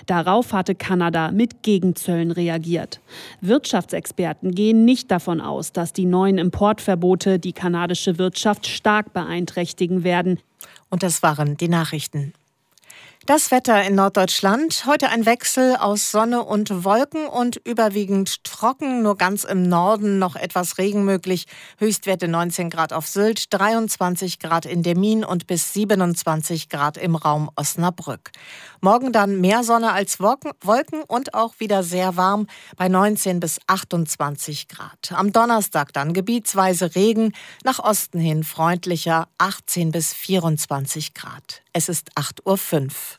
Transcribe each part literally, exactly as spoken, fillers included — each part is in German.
Darauf hatte Kanada mit Gegenzöllen reagiert. Wirtschaftsexperten gehen nicht davon aus, dass die neuen Importverbote die kanadische Wirtschaft stark beeinträchtigen werden. Und das waren die Nachrichten. Das Wetter in Norddeutschland. Heute ein Wechsel aus Sonne und Wolken und überwiegend trocken. Nur ganz im Norden noch etwas Regen möglich. Höchstwerte neunzehn Grad auf Sylt, dreiundzwanzig Grad in Demmin und bis siebenundzwanzig Grad im Raum Osnabrück. Morgen dann mehr Sonne als Wolken und auch wieder sehr warm bei neunzehn bis achtundzwanzig Grad. Am Donnerstag dann gebietsweise Regen, nach Osten hin freundlicher achtzehn bis vierundzwanzig Grad. Es ist acht Uhr fünf.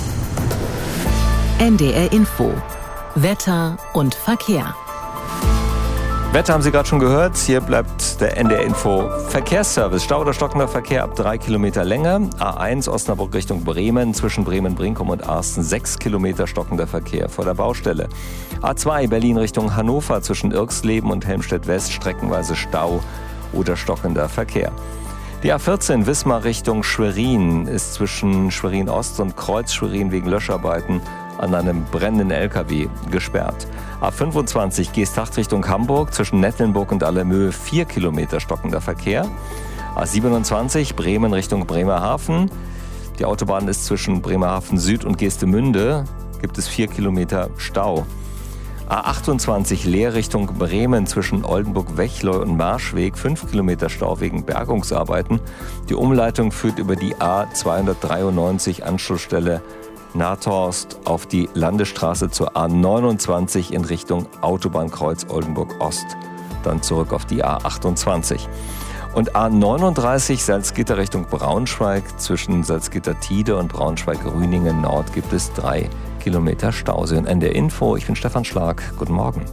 N D R Info. Wetter und Verkehr. Wetter haben Sie gerade schon gehört. Hier bleibt der N D R Info Verkehrsservice. Stau oder stockender Verkehr ab drei Kilometer Länge. A eins Osnabrück Richtung Bremen. Zwischen Bremen-Brinkum und Arsten sechs Kilometer stockender Verkehr vor der Baustelle. A zwei Berlin Richtung Hannover. Zwischen Irxleben und Helmstedt-West streckenweise Stau oder stockender Verkehr. Die A vierzehn Wismar Richtung Schwerin ist zwischen Schwerin Ost und Kreuz Schwerin wegen Löscharbeiten an einem brennenden L K W gesperrt. A fünfundzwanzig Geesthacht Richtung Hamburg zwischen Nettlenburg und Allermöhe vier Kilometer stockender Verkehr. A siebenundzwanzig Bremen Richtung Bremerhaven. Die Autobahn ist zwischen Bremerhaven Süd und Geestemünde. Gibt es vier Kilometer Stau. A achtundzwanzig Leer Richtung Bremen zwischen Oldenburg-Wechleu und Marschweg, fünf Kilometer Stau wegen Bergungsarbeiten. Die Umleitung führt über die A zweihundertdreiundneunzig Anschlussstelle Nathorst auf die Landesstraße zur A neunundzwanzig in Richtung Autobahnkreuz Oldenburg-Ost. Dann zurück auf die A achtundzwanzig. Und A neununddreißig Salzgitter Richtung Braunschweig zwischen Salzgitter-Tiede und Braunschweig-Rüningen Nord gibt es drei Kilometer Stau. Sie hören N D R Info. Ich bin Stefan Schlag. Guten Morgen.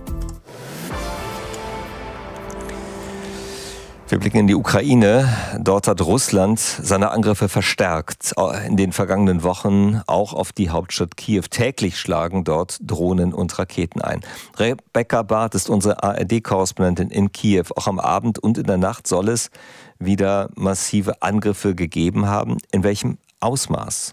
Wir blicken in die Ukraine. Dort hat Russland seine Angriffe verstärkt. In den vergangenen Wochen auch auf die Hauptstadt Kiew. Täglich schlagen dort Drohnen und Raketen ein. Rebecca Barth ist unsere A R D-Korrespondentin in Kiew. Auch am Abend und in der Nacht soll es wieder massive Angriffe gegeben haben. In welchem Ausmaß?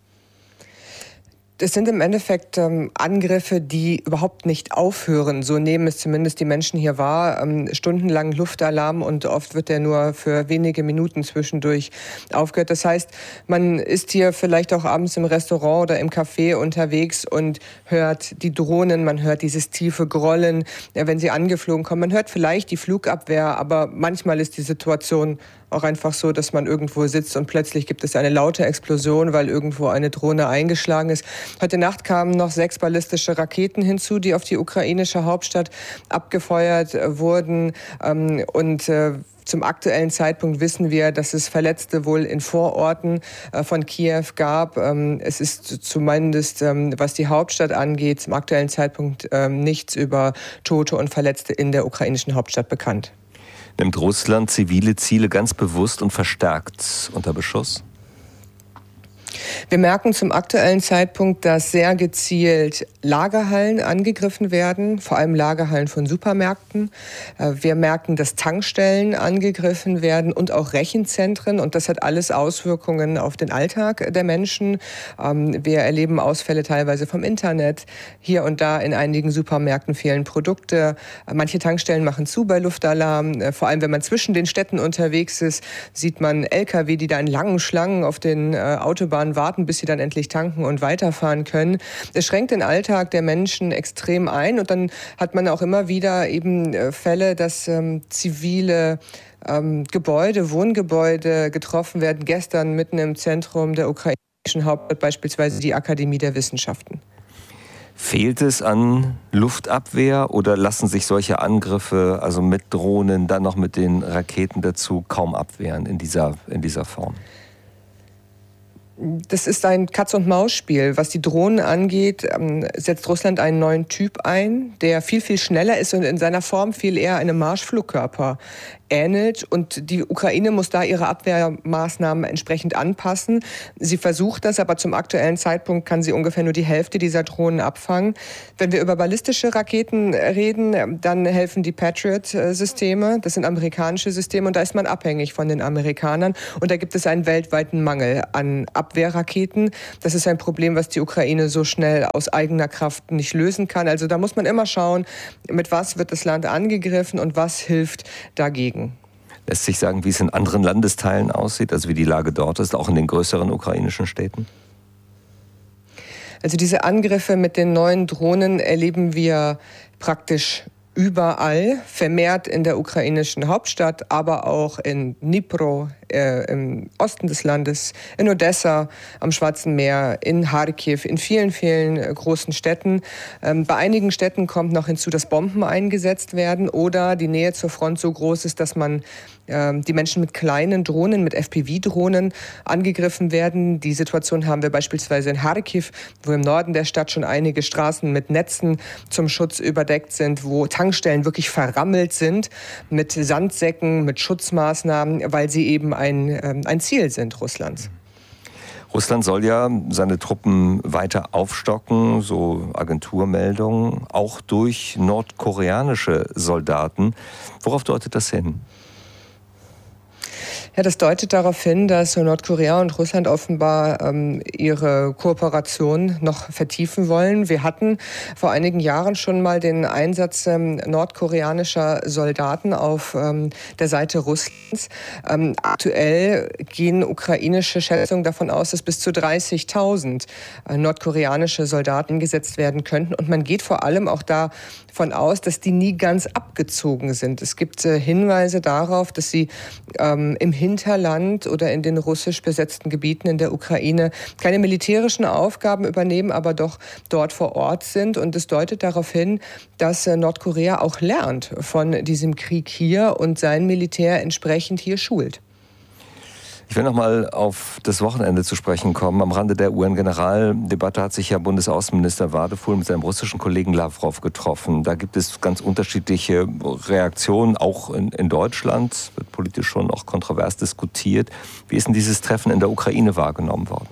Es sind im Endeffekt ähm, Angriffe, die überhaupt nicht aufhören. So nehmen es zumindest die Menschen hier wahr. Ähm, stundenlang Luftalarm und oft wird der nur für wenige Minuten zwischendurch aufgehört. Das heißt, man ist hier vielleicht auch abends im Restaurant oder im Café unterwegs und hört die Drohnen, man hört dieses tiefe Grollen, ja, wenn sie angeflogen kommen. Man hört vielleicht die Flugabwehr, aber manchmal ist die Situation auch einfach so, dass man irgendwo sitzt und plötzlich gibt es eine laute Explosion, weil irgendwo eine Drohne eingeschlagen ist. Heute Nacht kamen noch sechs ballistische Raketen hinzu, die auf die ukrainische Hauptstadt abgefeuert wurden. Und zum aktuellen Zeitpunkt wissen wir, dass es Verletzte wohl in Vororten von Kiew gab. Es ist zumindest, was die Hauptstadt angeht, zum aktuellen Zeitpunkt nichts über Tote und Verletzte in der ukrainischen Hauptstadt bekannt. Nimmt Russland zivile Ziele ganz bewusst und verstärkt unter Beschuss? Wir merken zum aktuellen Zeitpunkt, dass sehr gezielt Lagerhallen angegriffen werden, vor allem Lagerhallen von Supermärkten. Wir merken, dass Tankstellen angegriffen werden und auch Rechenzentren. Und das hat alles Auswirkungen auf den Alltag der Menschen. Wir erleben Ausfälle teilweise vom Internet. Hier und da in einigen Supermärkten fehlen Produkte. Manche Tankstellen machen zu bei Luftalarm. Vor allem, wenn man zwischen den Städten unterwegs ist, sieht man L K W, die da in langen Schlangen auf den Autobahnen warten, bis sie dann endlich tanken und weiterfahren können. Es schränkt den Alltag der Menschen extrem ein und dann hat man auch immer wieder eben Fälle, dass ähm, zivile ähm, Gebäude, Wohngebäude getroffen werden. Gestern mitten im Zentrum der ukrainischen Hauptstadt beispielsweise die Akademie der Wissenschaften. Fehlt es an Luftabwehr oder lassen sich solche Angriffe, also mit Drohnen, dann noch mit den Raketen dazu, kaum abwehren in dieser, in dieser Form? Das ist ein Katz-und-Maus-Spiel. Was die Drohnen angeht, setzt Russland einen neuen Typ ein, der viel, viel schneller ist und in seiner Form viel eher einem Marschflugkörper ähnelt. Und die Ukraine muss da ihre Abwehrmaßnahmen entsprechend anpassen. Sie versucht das, aber zum aktuellen Zeitpunkt kann sie ungefähr nur die Hälfte dieser Drohnen abfangen. Wenn wir über ballistische Raketen reden, dann helfen die Patriot-Systeme. Das sind amerikanische Systeme und da ist man abhängig von den Amerikanern. Und da gibt es einen weltweiten Mangel an Abwehrraketen. Das ist ein Problem, was die Ukraine so schnell aus eigener Kraft nicht lösen kann. Also da muss man immer schauen, mit was wird das Land angegriffen und was hilft dagegen. Lässt sich sagen, wie es in anderen Landesteilen aussieht, also wie die Lage dort ist, auch in den größeren ukrainischen Städten? Also diese Angriffe mit den neuen Drohnen erleben wir praktisch überall, vermehrt in der ukrainischen Hauptstadt, aber auch in Dnipro, äh, im Osten des Landes, in Odessa, am Schwarzen Meer, in Charkiw, in vielen, vielen äh, großen Städten. Ähm, bei einigen Städten kommt noch hinzu, dass Bomben eingesetzt werden oder die Nähe zur Front so groß ist, dass man äh, die Menschen mit kleinen Drohnen, mit F P V-Drohnen angegriffen werden. Die Situation haben wir beispielsweise in Charkiw, wo im Norden der Stadt schon einige Straßen mit Netzen zum Schutz überdeckt sind, wo Tankstellen wirklich verrammelt sind mit Sandsäcken, mit Schutzmaßnahmen, weil sie eben ein, ein Ziel sind Russlands. Russland soll ja seine Truppen weiter aufstocken, so Agenturmeldungen, auch durch nordkoreanische Soldaten. Worauf deutet das hin? Ja, das deutet darauf hin, dass Nordkorea und Russland offenbar ähm, ihre Kooperation noch vertiefen wollen. Wir hatten vor einigen Jahren schon mal den Einsatz ähm, nordkoreanischer Soldaten auf ähm, der Seite Russlands. Ähm, aktuell gehen ukrainische Schätzungen davon aus, dass bis zu dreißigtausend äh, nordkoreanische Soldaten eingesetzt werden könnten. Und man geht vor allem auch davon aus, dass die nie ganz abgezogen sind. Es gibt äh, Hinweise darauf, dass sie ähm, im Hinterland oder in den russisch besetzten Gebieten in der Ukraine keine militärischen Aufgaben übernehmen, aber doch dort vor Ort sind. Und es deutet darauf hin, dass Nordkorea auch lernt von diesem Krieg hier und sein Militär entsprechend hier schult. Ich will noch mal auf das Wochenende zu sprechen kommen. Am Rande der U N-Generaldebatte hat sich ja Bundesaußenminister Wadefuhl mit seinem russischen Kollegen Lawrow getroffen. Da gibt es ganz unterschiedliche Reaktionen, auch in, in Deutschland. Wird politisch schon auch kontrovers diskutiert. Wie ist denn dieses Treffen in der Ukraine wahrgenommen worden?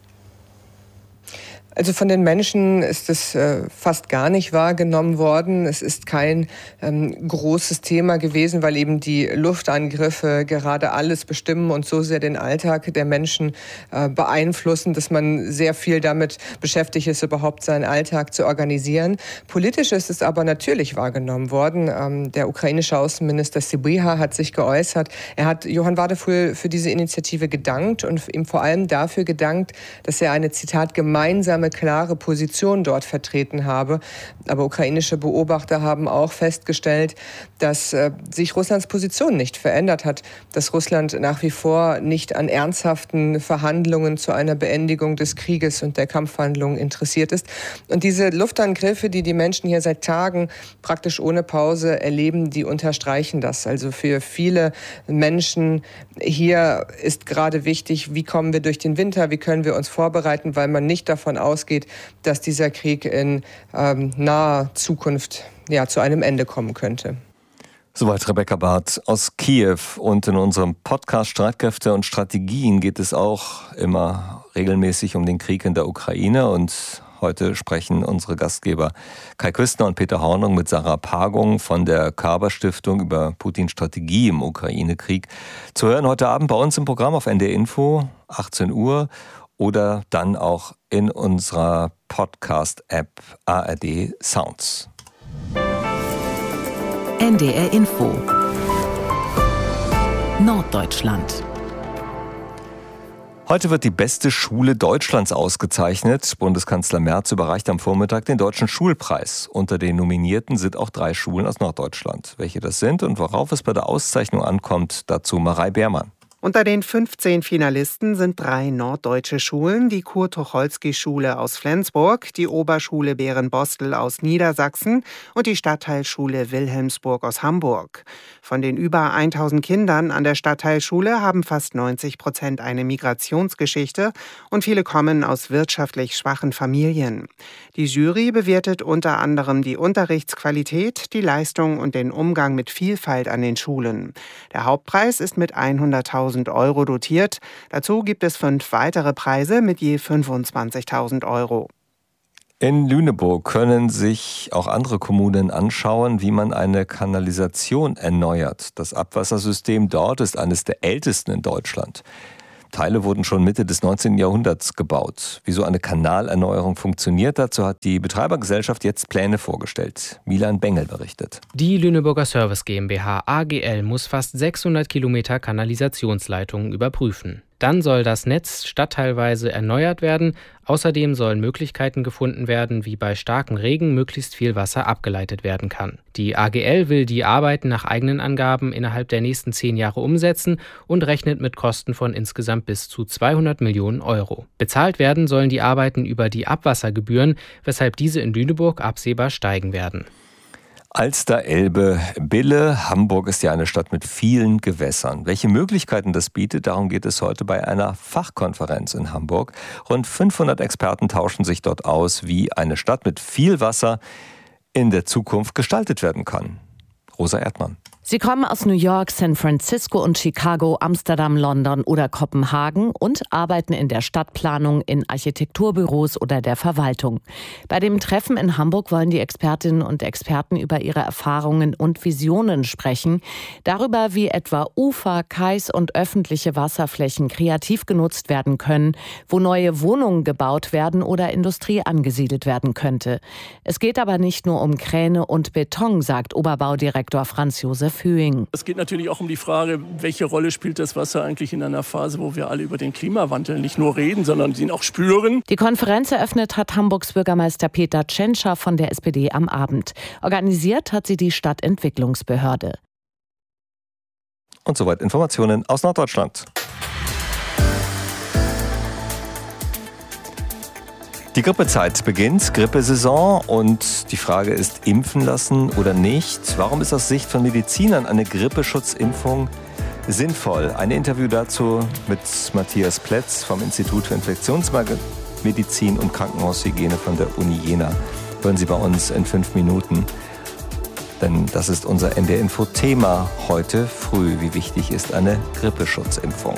Also von den Menschen ist es äh, fast gar nicht wahrgenommen worden. Es ist kein ähm, großes Thema gewesen, weil eben die Luftangriffe gerade alles bestimmen und so sehr den Alltag der Menschen äh, beeinflussen, dass man sehr viel damit beschäftigt ist, überhaupt seinen Alltag zu organisieren. Politisch ist es aber natürlich wahrgenommen worden. Ähm, der ukrainische Außenminister Sybiha hat sich geäußert. Er hat Johann Wadefuhl für diese Initiative gedankt und ihm vor allem dafür gedankt, dass er eine, Zitat, gemeinsame klare Position dort vertreten habe. Aber ukrainische Beobachter haben auch festgestellt, dass äh, sich Russlands Position nicht verändert hat, dass Russland nach wie vor nicht an ernsthaften Verhandlungen zu einer Beendigung des Krieges und der Kampfhandlungen interessiert ist. Und diese Luftangriffe, die die Menschen hier seit Tagen praktisch ohne Pause erleben, die unterstreichen das. Also für viele Menschen hier ist gerade wichtig, wie kommen wir durch den Winter, wie können wir uns vorbereiten, weil man nicht davon ausgeht, dass dieser Krieg in ähm, naher Zukunft ja, zu einem Ende kommen könnte. Soweit Rebecca Barth aus Kiew. Und in unserem Podcast Streitkräfte und Strategien geht es auch immer regelmäßig um den Krieg in der Ukraine. Und heute sprechen unsere Gastgeber Kai Küstner und Peter Hornung mit Sarah Pagung von der Körber-Stiftung über Putins Strategie im Ukraine-Krieg. Zu hören heute Abend bei uns im Programm auf N D R Info, achtzehn Uhr. Oder dann auch in unserer Podcast-App A R D Sounds. N D R Info Norddeutschland. Heute wird die beste Schule Deutschlands ausgezeichnet. Bundeskanzler Merz überreicht am Vormittag den Deutschen Schulpreis. Unter den Nominierten sind auch drei Schulen aus Norddeutschland. Welche das sind und worauf es bei der Auszeichnung ankommt, dazu Marei Beermann. Unter den fünfzehn Finalisten sind drei norddeutsche Schulen, die Kurt-Tucholsky-Schule aus Flensburg, die Oberschule Bärenbostel aus Niedersachsen und die Stadtteilschule Wilhelmsburg aus Hamburg. Von den über tausend Kindern an der Stadtteilschule haben fast neunzig Prozent eine Migrationsgeschichte und viele kommen aus wirtschaftlich schwachen Familien. Die Jury bewertet unter anderem die Unterrichtsqualität, die Leistung und den Umgang mit Vielfalt an den Schulen. Der Hauptpreis ist mit hunderttausend Euro dotiert. Dazu gibt es fünf weitere Preise mit je fünfundzwanzigtausend Euro. In Lüneburg können sich auch andere Kommunen anschauen, wie man eine Kanalisation erneuert. Das Abwassersystem dort ist eines der ältesten in Deutschland. Teile wurden schon Mitte des neunzehnten Jahrhunderts gebaut. Wie so eine Kanalerneuerung funktioniert, dazu hat die Betreibergesellschaft jetzt Pläne vorgestellt. Milan Bengel berichtet. Die Lüneburger Service GmbH A G L muss fast sechshundert Kilometer Kanalisationsleitungen überprüfen. Dann soll das Netz stadtteilweise erneuert werden. Außerdem sollen Möglichkeiten gefunden werden, wie bei starkem Regen möglichst viel Wasser abgeleitet werden kann. Die A G L will die Arbeiten nach eigenen Angaben innerhalb der nächsten zehn Jahre umsetzen und rechnet mit Kosten von insgesamt bis zu zweihundert Millionen Euro. Bezahlt werden sollen die Arbeiten über die Abwassergebühren, weshalb diese in Lüneburg absehbar steigen werden. Alster, Elbe, Bille. Hamburg ist ja eine Stadt mit vielen Gewässern. Welche Möglichkeiten das bietet, darum geht es heute bei einer Fachkonferenz in Hamburg. Rund fünfhundert Experten tauschen sich dort aus, wie eine Stadt mit viel Wasser in der Zukunft gestaltet werden kann. Rosa Erdmann. Sie kommen aus New York, San Francisco und Chicago, Amsterdam, London oder Kopenhagen und arbeiten in der Stadtplanung, in Architekturbüros oder der Verwaltung. Bei dem Treffen in Hamburg wollen die Expertinnen und Experten über ihre Erfahrungen und Visionen sprechen. Darüber, wie etwa Ufer, Kais und öffentliche Wasserflächen kreativ genutzt werden können, wo neue Wohnungen gebaut werden oder Industrie angesiedelt werden könnte. Es geht aber nicht nur um Kräne und Beton, sagt Oberbaudirektor Franz Josef Hüing. Es geht natürlich auch um die Frage, welche Rolle spielt das Wasser eigentlich in einer Phase, wo wir alle über den Klimawandel nicht nur reden, sondern ihn auch spüren. Die Konferenz eröffnet hat Hamburgs Bürgermeister Peter Tschentscher von der S P D am Abend. Organisiert hat sie die Stadtentwicklungsbehörde. Und soweit Informationen aus Norddeutschland. Die Grippezeit beginnt, Grippesaison, und die Frage ist, impfen lassen oder nicht? Warum ist aus Sicht von Medizinern eine Grippeschutzimpfung sinnvoll? Ein Interview dazu mit Matthias Plätz vom Institut für Infektionsmedizin und Krankenhaushygiene von der Uni Jena. Hören Sie bei uns in fünf Minuten, denn das ist unser N D R-Info-Thema heute früh. Wie wichtig ist eine Grippeschutzimpfung?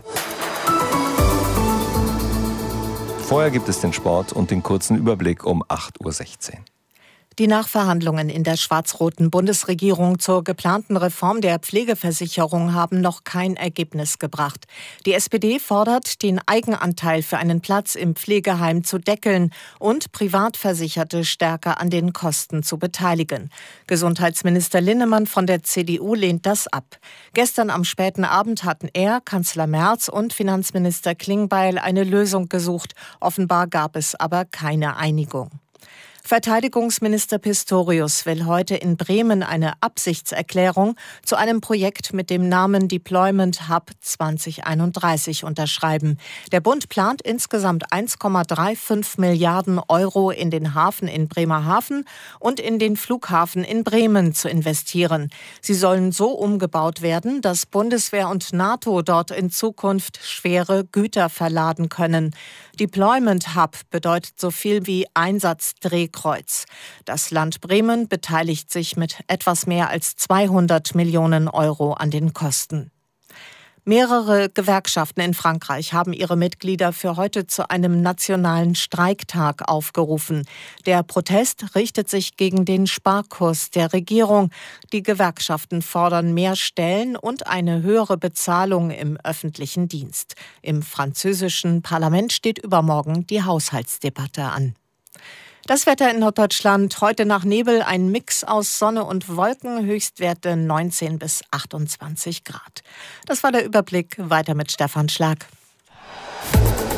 Vorher gibt es den Sport und den kurzen Überblick um acht Uhr sechzehn. Die Nachverhandlungen in der schwarz-roten Bundesregierung zur geplanten Reform der Pflegeversicherung haben noch kein Ergebnis gebracht. Die S P D fordert, den Eigenanteil für einen Platz im Pflegeheim zu deckeln und Privatversicherte stärker an den Kosten zu beteiligen. Gesundheitsminister Linnemann von der C D U lehnt das ab. Gestern am späten Abend hatten er, Kanzler Merz und Finanzminister Klingbeil eine Lösung gesucht. Offenbar gab es aber keine Einigung. Verteidigungsminister Pistorius will heute in Bremen eine Absichtserklärung zu einem Projekt mit dem Namen Deployment Hub zwanzig einunddreißig unterschreiben. Der Bund plant insgesamt eins Komma fünfunddreißig Milliarden Euro in den Hafen in Bremerhaven und in den Flughafen in Bremen zu investieren. Sie sollen so umgebaut werden, dass Bundeswehr und NATO dort in Zukunft schwere Güter verladen können. Deployment Hub bedeutet so viel wie Einsatzdrehkreuz. Das Land Bremen beteiligt sich mit etwas mehr als zweihundert Millionen Euro an den Kosten. Mehrere Gewerkschaften in Frankreich haben ihre Mitglieder für heute zu einem nationalen Streiktag aufgerufen. Der Protest richtet sich gegen den Sparkurs der Regierung. Die Gewerkschaften fordern mehr Stellen und eine höhere Bezahlung im öffentlichen Dienst. Im französischen Parlament steht übermorgen die Haushaltsdebatte an. Das Wetter in Norddeutschland, heute nach Nebel ein Mix aus Sonne und Wolken, Höchstwerte neunzehn bis achtundzwanzig Grad. Das war der Überblick, weiter mit Stefan Schlag.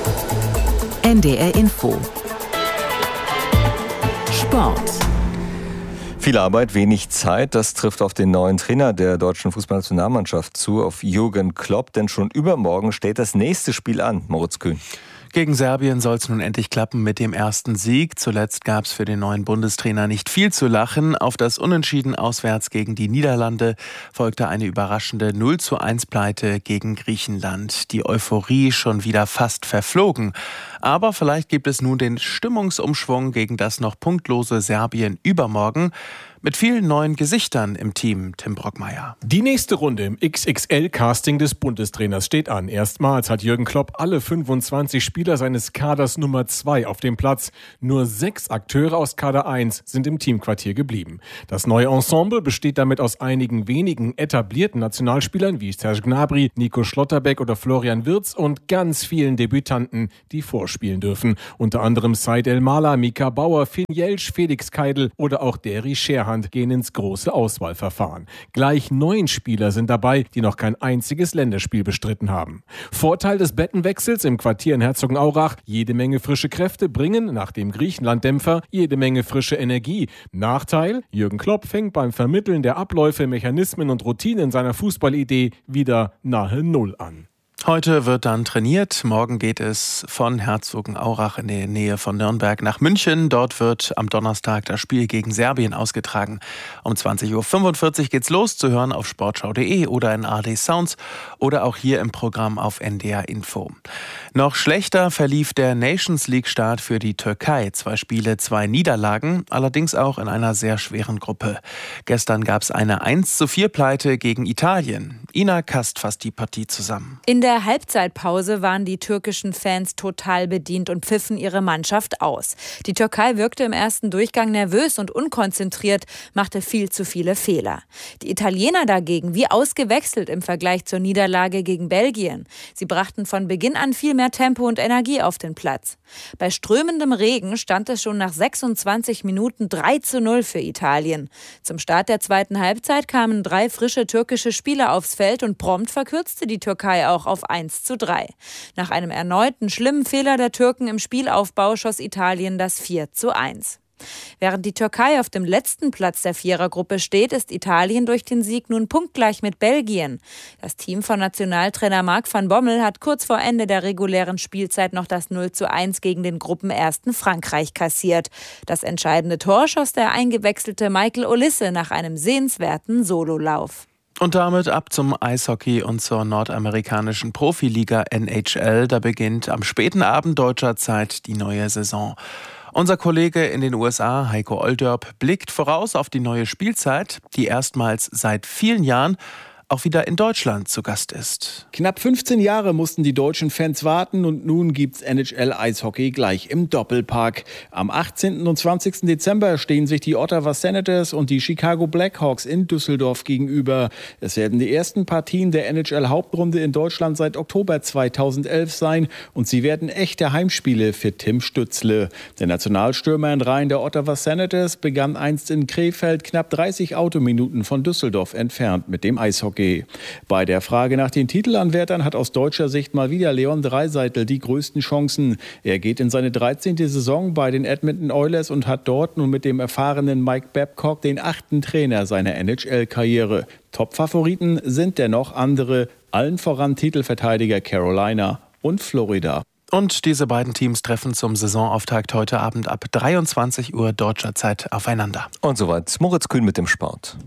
N D R Info Sport. Viel Arbeit, wenig Zeit, das trifft auf den neuen Trainer der deutschen Fußballnationalmannschaft zu, auf Jürgen Klopp, denn schon übermorgen steht das nächste Spiel an, Moritz Kühn. Gegen Serbien soll es nun endlich klappen mit dem ersten Sieg. Zuletzt gab es für den neuen Bundestrainer nicht viel zu lachen. Auf das Unentschieden auswärts gegen die Niederlande folgte eine überraschende null zu eins Pleite gegen Griechenland. Die Euphorie schon wieder fast verflogen. Aber vielleicht gibt es nun den Stimmungsumschwung gegen das noch punktlose Serbien übermorgen. Mit vielen neuen Gesichtern im Team, Tim Brockmeier. Die nächste Runde im X X L-Casting des Bundestrainers steht an. Erstmals hat Jürgen Klopp alle fünfundzwanzig Spieler seines Kaders Nummer zwei auf dem Platz. Nur sechs Akteure aus Kader eins sind im Teamquartier geblieben. Das neue Ensemble besteht damit aus einigen wenigen etablierten Nationalspielern wie Serge Gnabry, Nico Schlotterbeck oder Florian Wirtz und ganz vielen Debütanten, die vorspielen dürfen. Unter anderem Said El-Mala, Mika Bauer, Finn Jelsch, Felix Keidel oder auch Derry Scherhand gehen ins große Auswahlverfahren. Gleich neun Spieler sind dabei, die noch kein einziges Länderspiel bestritten haben. Vorteil des Bettenwechsels im Quartier in Herzogenaurach: jede Menge frische Kräfte bringen nach dem Griechenland-Dämpfer jede Menge frische Energie. Nachteil: Jürgen Klopp fängt beim Vermitteln der Abläufe, Mechanismen und Routinen seiner Fußballidee wieder nahe Null an. Heute wird dann trainiert. Morgen geht es von Herzogenaurach in der Nähe von Nürnberg nach München. Dort wird am Donnerstag das Spiel gegen Serbien ausgetragen. Um zwanzig Uhr fünfundvierzig geht's los, zu hören auf sportschau punkt de oder in A R D Sounds oder auch hier im Programm auf N D R Info. Noch schlechter verlief der Nations League-Start für die Türkei. Zwei Spiele, zwei Niederlagen, allerdings auch in einer sehr schweren Gruppe. Gestern gab es eine eins zu vier Pleite gegen Italien. Ina Kast fasst die Partie zusammen. In der Halbzeitpause waren die türkischen Fans total bedient und pfiffen ihre Mannschaft aus. Die Türkei wirkte im ersten Durchgang nervös und unkonzentriert, machte viel zu viele Fehler. Die Italiener dagegen wie ausgewechselt im Vergleich zur Niederlage gegen Belgien. Sie brachten von Beginn an viel mehr Tempo und Energie auf den Platz. Bei strömendem Regen stand es schon nach sechsundzwanzig Minuten drei zu null für Italien. Zum Start der zweiten Halbzeit kamen drei frische türkische Spieler aufs Feld und prompt verkürzte die Türkei auch auf eins zu drei. Nach einem erneuten schlimmen Fehler der Türken im Spielaufbau schoss Italien das vier zu eins. Während die Türkei auf dem letzten Platz der Vierergruppe steht, ist Italien durch den Sieg nun punktgleich mit Belgien. Das Team von Nationaltrainer Marc van Bommel hat kurz vor Ende der regulären Spielzeit noch das null zu eins gegen den Gruppenersten Frankreich kassiert. Das entscheidende Tor schoss der eingewechselte Michael Olise nach einem sehenswerten Sololauf. Und damit ab zum Eishockey und zur nordamerikanischen Profiliga N H L. Da beginnt am späten Abend deutscher Zeit die neue Saison. Unser Kollege in den U S A, Heiko Olderb, blickt voraus auf die neue Spielzeit, die erstmals seit vielen Jahren auch wieder in Deutschland zu Gast ist. Knapp fünfzehn Jahre mussten die deutschen Fans warten und nun gibt's N H L-Eishockey gleich im Doppelpack. Am achtzehnten und zwanzigsten Dezember stehen sich die Ottawa Senators und die Chicago Blackhawks in Düsseldorf gegenüber. Es werden die ersten Partien der N H L-Hauptrunde in Deutschland seit Oktober zweitausendelf sein und sie werden echte Heimspiele für Tim Stützle. Der Nationalstürmer in Reihen der Ottawa Senators begann einst in Krefeld, knapp dreißig Autominuten von Düsseldorf entfernt, mit dem Eishockey. Bei der Frage nach den Titelanwärtern hat aus deutscher Sicht mal wieder Leon Draisaitl die größten Chancen. Er geht in seine dreizehnte Saison bei den Edmonton Oilers und hat dort nun mit dem erfahrenen Mike Babcock den achten Trainer seiner N H L-Karriere. Top-Favoriten sind dennoch andere, allen voran Titelverteidiger Carolina und Florida. Und diese beiden Teams treffen zum Saisonauftakt heute Abend ab dreiundzwanzig Uhr deutscher Zeit aufeinander. Und soweit Moritz Kühn mit dem Sport.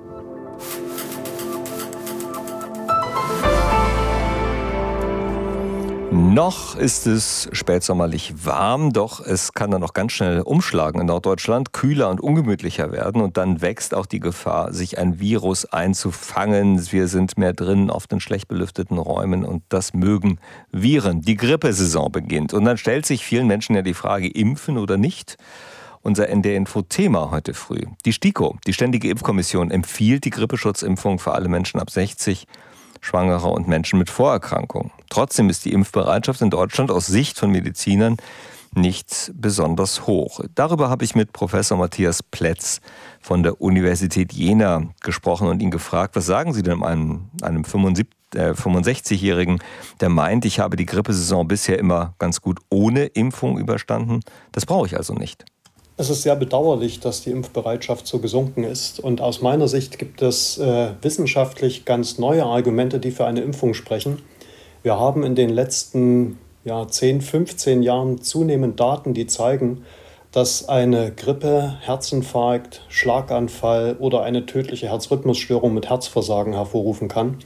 Noch ist es spätsommerlich warm, doch es kann dann noch ganz schnell umschlagen in Norddeutschland, kühler und ungemütlicher werden und dann wächst auch die Gefahr, sich ein Virus einzufangen. Wir sind mehr drin auf den schlecht belüfteten Räumen und das mögen Viren. Die Grippesaison beginnt und dann stellt sich vielen Menschen ja die Frage, impfen oder nicht? Unser N D R-Info-Thema heute früh. Die STIKO, die Ständige Impfkommission, empfiehlt die Grippeschutzimpfung für alle Menschen ab sechzig, Schwangere und Menschen mit Vorerkrankungen. Trotzdem ist die Impfbereitschaft in Deutschland aus Sicht von Medizinern nicht besonders hoch. Darüber habe ich mit Professor Matthias Plätz von der Universität Jena gesprochen und ihn gefragt, was sagen Sie denn einem, einem fünfundsechzigjährigen, der meint, ich habe die Grippesaison bisher immer ganz gut ohne Impfung überstanden. Das brauche ich also nicht. Es ist sehr bedauerlich, dass die Impfbereitschaft so gesunken ist. Und aus meiner Sicht gibt es äh, wissenschaftlich ganz neue Argumente, die für eine Impfung sprechen. Wir haben in den letzten ja, zehn, fünfzehn Jahren zunehmend Daten, die zeigen, dass eine Grippe, Herzinfarkt, Schlaganfall oder eine tödliche Herzrhythmusstörung mit Herzversagen hervorrufen kann.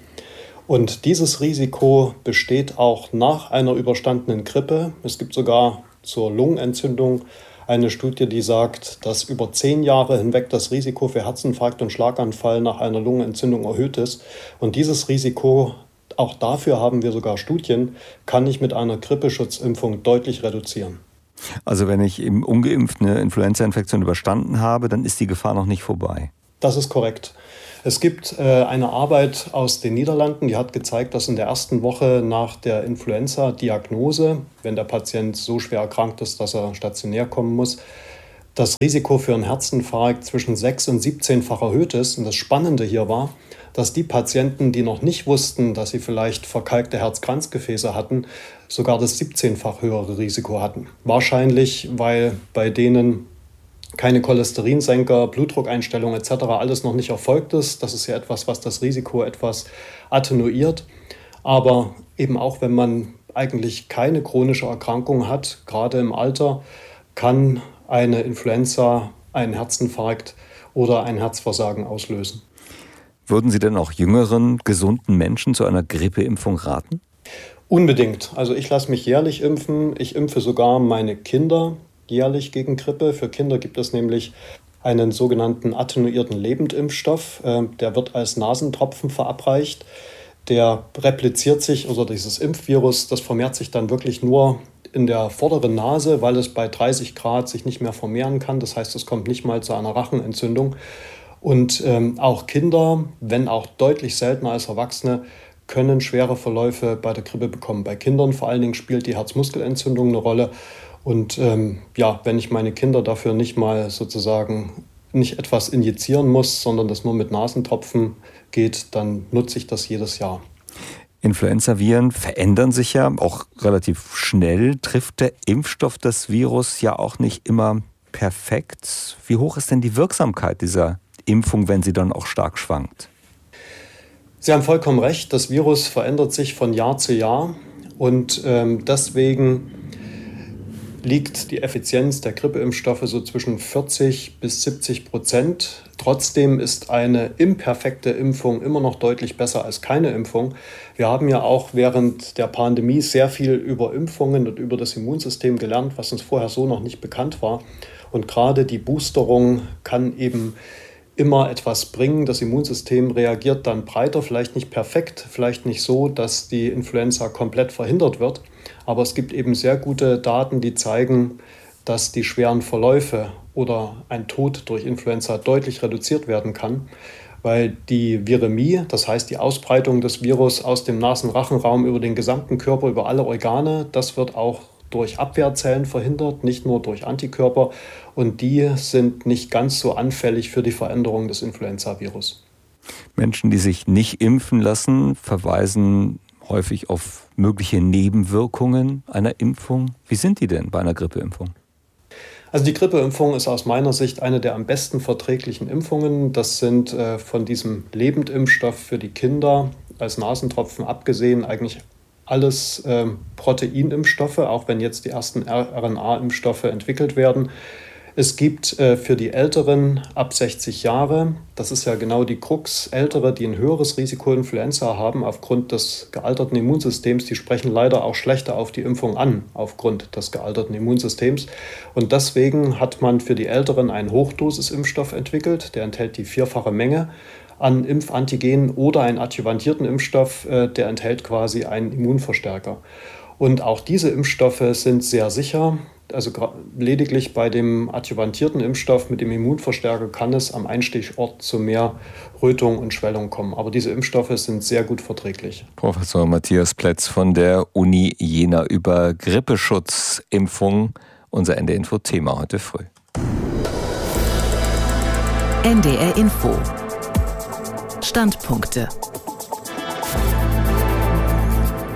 Und dieses Risiko besteht auch nach einer überstandenen Grippe. Es gibt sogar zur Lungenentzündung eine Studie, die sagt, dass über zehn Jahre hinweg das Risiko für Herzinfarkt und Schlaganfall nach einer Lungenentzündung erhöht ist. Und dieses Risiko, auch dafür haben wir sogar Studien, kann ich mit einer Grippeschutzimpfung deutlich reduzieren. Also wenn ich eben ungeimpft eine Influenza-Infektion überstanden habe, dann ist die Gefahr noch nicht vorbei. Das ist korrekt. Es gibt äh, eine Arbeit aus den Niederlanden, die hat gezeigt, dass in der ersten Woche nach der Influenza-Diagnose, wenn der Patient so schwer erkrankt ist, dass er stationär kommen muss, das Risiko für einen Herzinfarkt zwischen sechs- und siebzehnfach erhöht ist. Und das Spannende hier war, dass die Patienten, die noch nicht wussten, dass sie vielleicht verkalkte Herzkranzgefäße hatten, sogar das siebzehnfach höhere Risiko hatten. Wahrscheinlich, weil bei denen keine Cholesterinsenker, Blutdruckeinstellung et cetera alles noch nicht erfolgt ist. Das ist ja etwas, was das Risiko etwas attenuiert. Aber eben auch, wenn man eigentlich keine chronische Erkrankung hat, gerade im Alter, kann eine Influenza einen Herzinfarkt oder ein Herzversagen auslösen. Würden Sie denn auch jüngeren, gesunden Menschen zu einer Grippeimpfung raten? Unbedingt. Also ich lasse mich jährlich impfen. Ich impfe sogar meine Kinder jährlich gegen Grippe. Für Kinder gibt es nämlich einen sogenannten attenuierten Lebendimpfstoff. Der wird als Nasentropfen verabreicht. Der repliziert sich, also dieses Impfvirus, das vermehrt sich dann wirklich nur in der vorderen Nase, weil es bei dreißig Grad sich nicht mehr vermehren kann. Das heißt, es kommt nicht mal zu einer Rachenentzündung. Und ähm, auch Kinder, wenn auch deutlich seltener als Erwachsene, können schwere Verläufe bei der Grippe bekommen. Bei Kindern vor allen Dingen spielt die Herzmuskelentzündung eine Rolle. Und ähm, ja, wenn ich meine Kinder dafür nicht mal sozusagen nicht etwas injizieren muss, sondern das nur mit Nasentropfen geht, dann nutze ich das jedes Jahr. Influenza-Viren verändern sich ja auch relativ schnell. Trifft der Impfstoff das Virus ja auch nicht immer perfekt? Wie hoch ist denn die Wirksamkeit dieser Impfung, wenn sie dann auch stark schwankt? Sie haben vollkommen recht, das Virus verändert sich von Jahr zu Jahr und ähm, deswegen liegt die Effizienz der Grippeimpfstoffe so zwischen vierzig bis siebzig Prozent. Trotzdem ist eine imperfekte Impfung immer noch deutlich besser als keine Impfung. Wir haben ja auch während der Pandemie sehr viel über Impfungen und über das Immunsystem gelernt, was uns vorher so noch nicht bekannt war. Und gerade die Boosterung kann eben immer etwas bringen. Das Immunsystem reagiert dann breiter, vielleicht nicht perfekt, vielleicht nicht so, dass die Influenza komplett verhindert wird. Aber es gibt eben sehr gute Daten, die zeigen, dass die schweren Verläufe oder ein Tod durch Influenza deutlich reduziert werden kann, weil die Viremie, das heißt die Ausbreitung des Virus aus dem Nasen-Rachenraum über den gesamten Körper, über alle Organe, das wird auch durch Abwehrzellen verhindert, nicht nur durch Antikörper. Und die sind nicht ganz so anfällig für die Veränderung des Influenza-Virus. Menschen, die sich nicht impfen lassen, verweisen häufig auf mögliche Nebenwirkungen einer Impfung. Wie sind die denn bei einer Grippeimpfung? Also die Grippeimpfung ist aus meiner Sicht eine der am besten verträglichen Impfungen. Das sind äh, von diesem Lebendimpfstoff für die Kinder als Nasentropfen abgesehen eigentlich alles äh, Proteinimpfstoffe, auch wenn jetzt die ersten R N A-Impfstoffe entwickelt werden. Es gibt äh, für die Älteren ab sechzig Jahre, das ist ja genau die Krux, Ältere, die ein höheres Risiko Influenza haben aufgrund des gealterten Immunsystems, die sprechen leider auch schlechter auf die Impfung an, aufgrund des gealterten Immunsystems. Und deswegen hat man für die Älteren einen Hochdosisimpfstoff entwickelt, der enthält die vierfache Menge an Impfantigenen oder einen adjuvantierten Impfstoff, äh, der enthält quasi einen Immunverstärker. Und auch diese Impfstoffe sind sehr sicher. Also lediglich bei dem adjuvantierten Impfstoff mit dem Immunverstärker kann es am Einstichort zu mehr Rötung und Schwellung kommen. Aber diese Impfstoffe sind sehr gut verträglich. Professor Matthias Plätz von der Uni Jena über Grippeschutzimpfung. Unser N D R Info-Thema heute früh. N D R Info. Standpunkte.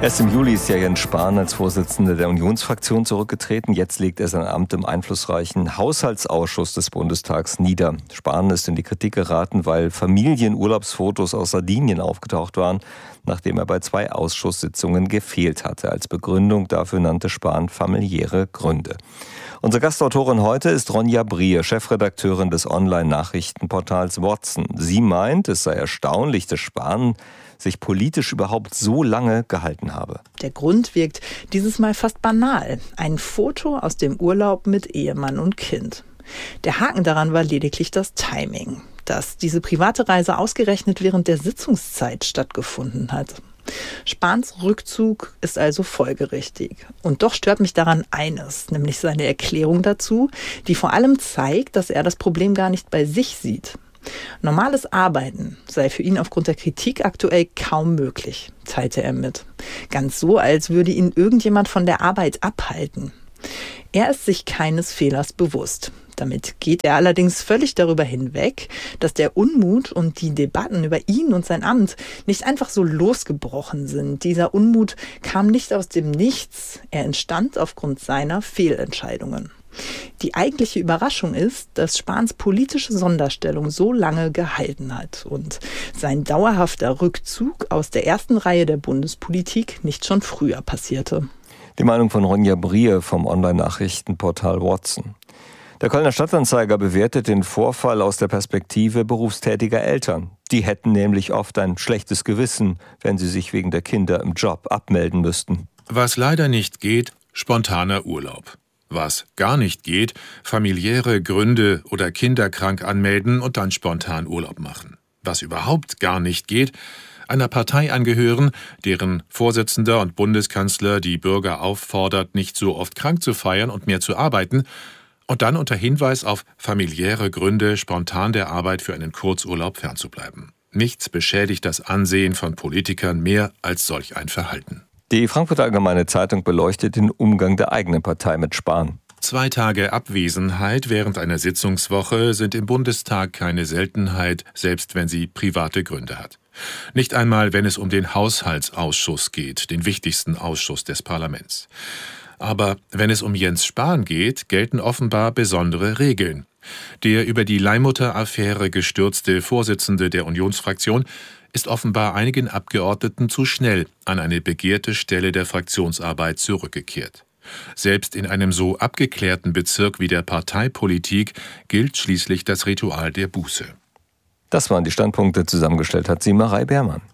Erst im Juli ist ja Jens Spahn als Vorsitzender der Unionsfraktion zurückgetreten. Jetzt legt er sein Amt im einflussreichen Haushaltsausschuss des Bundestags nieder. Spahn ist in die Kritik geraten, weil Familienurlaubsfotos aus Sardinien aufgetaucht waren, nachdem er bei zwei Ausschusssitzungen gefehlt hatte. Als Begründung dafür nannte Spahn familiäre Gründe. Unsere Gastautorin heute ist Ronja Brier, Chefredakteurin des Online-Nachrichtenportals Watson. Sie meint, es sei erstaunlich, dass Spahn sich politisch überhaupt so lange gehalten habe. Der Grund wirkt dieses Mal fast banal. Ein Foto aus dem Urlaub mit Ehemann und Kind. Der Haken daran war lediglich das Timing, dass diese private Reise ausgerechnet während der Sitzungszeit stattgefunden hat. Spahns Rückzug ist also folgerichtig. Und doch stört mich daran eines, nämlich seine Erklärung dazu, die vor allem zeigt, dass er das Problem gar nicht bei sich sieht. Normales Arbeiten sei für ihn aufgrund der Kritik aktuell kaum möglich, teilte er mit. Ganz so, als würde ihn irgendjemand von der Arbeit abhalten. Er ist sich keines Fehlers bewusst. Damit geht er allerdings völlig darüber hinweg, dass der Unmut und die Debatten über ihn und sein Amt nicht einfach so losgebrochen sind. Dieser Unmut kam nicht aus dem Nichts, er entstand aufgrund seiner Fehlentscheidungen. Die eigentliche Überraschung ist, dass Spahns politische Sonderstellung so lange gehalten hat und sein dauerhafter Rückzug aus der ersten Reihe der Bundespolitik nicht schon früher passierte. Die Meinung von Ronja Brier vom Online-Nachrichtenportal Watson. Der Kölner Stadtanzeiger bewertet den Vorfall aus der Perspektive berufstätiger Eltern. Die hätten nämlich oft ein schlechtes Gewissen, wenn sie sich wegen der Kinder im Job abmelden müssten. Was leider nicht geht, spontaner Urlaub. Was gar nicht geht, familiäre Gründe oder Kinder krank anmelden und dann spontan Urlaub machen. Was überhaupt gar nicht geht, einer Partei angehören, deren Vorsitzender und Bundeskanzler die Bürger auffordert, nicht so oft krank zu feiern und mehr zu arbeiten, und dann unter Hinweis auf familiäre Gründe spontan der Arbeit für einen Kurzurlaub fernzubleiben. Nichts beschädigt das Ansehen von Politikern mehr als solch ein Verhalten. Die Frankfurter Allgemeine Zeitung beleuchtet den Umgang der eigenen Partei mit Spahn. Zwei Tage Abwesenheit während einer Sitzungswoche sind im Bundestag keine Seltenheit, selbst wenn sie private Gründe hat. Nicht einmal, wenn es um den Haushaltsausschuss geht, den wichtigsten Ausschuss des Parlaments. Aber wenn es um Jens Spahn geht, gelten offenbar besondere Regeln. Der über die Leihmutter-Affäre gestürzte Vorsitzende der Unionsfraktion ist offenbar einigen Abgeordneten zu schnell an eine begehrte Stelle der Fraktionsarbeit zurückgekehrt. Selbst in einem so abgeklärten Bezirk wie der Parteipolitik gilt schließlich das Ritual der Buße. Das waren die Standpunkte, zusammengestellt hat sie Marei Beermann.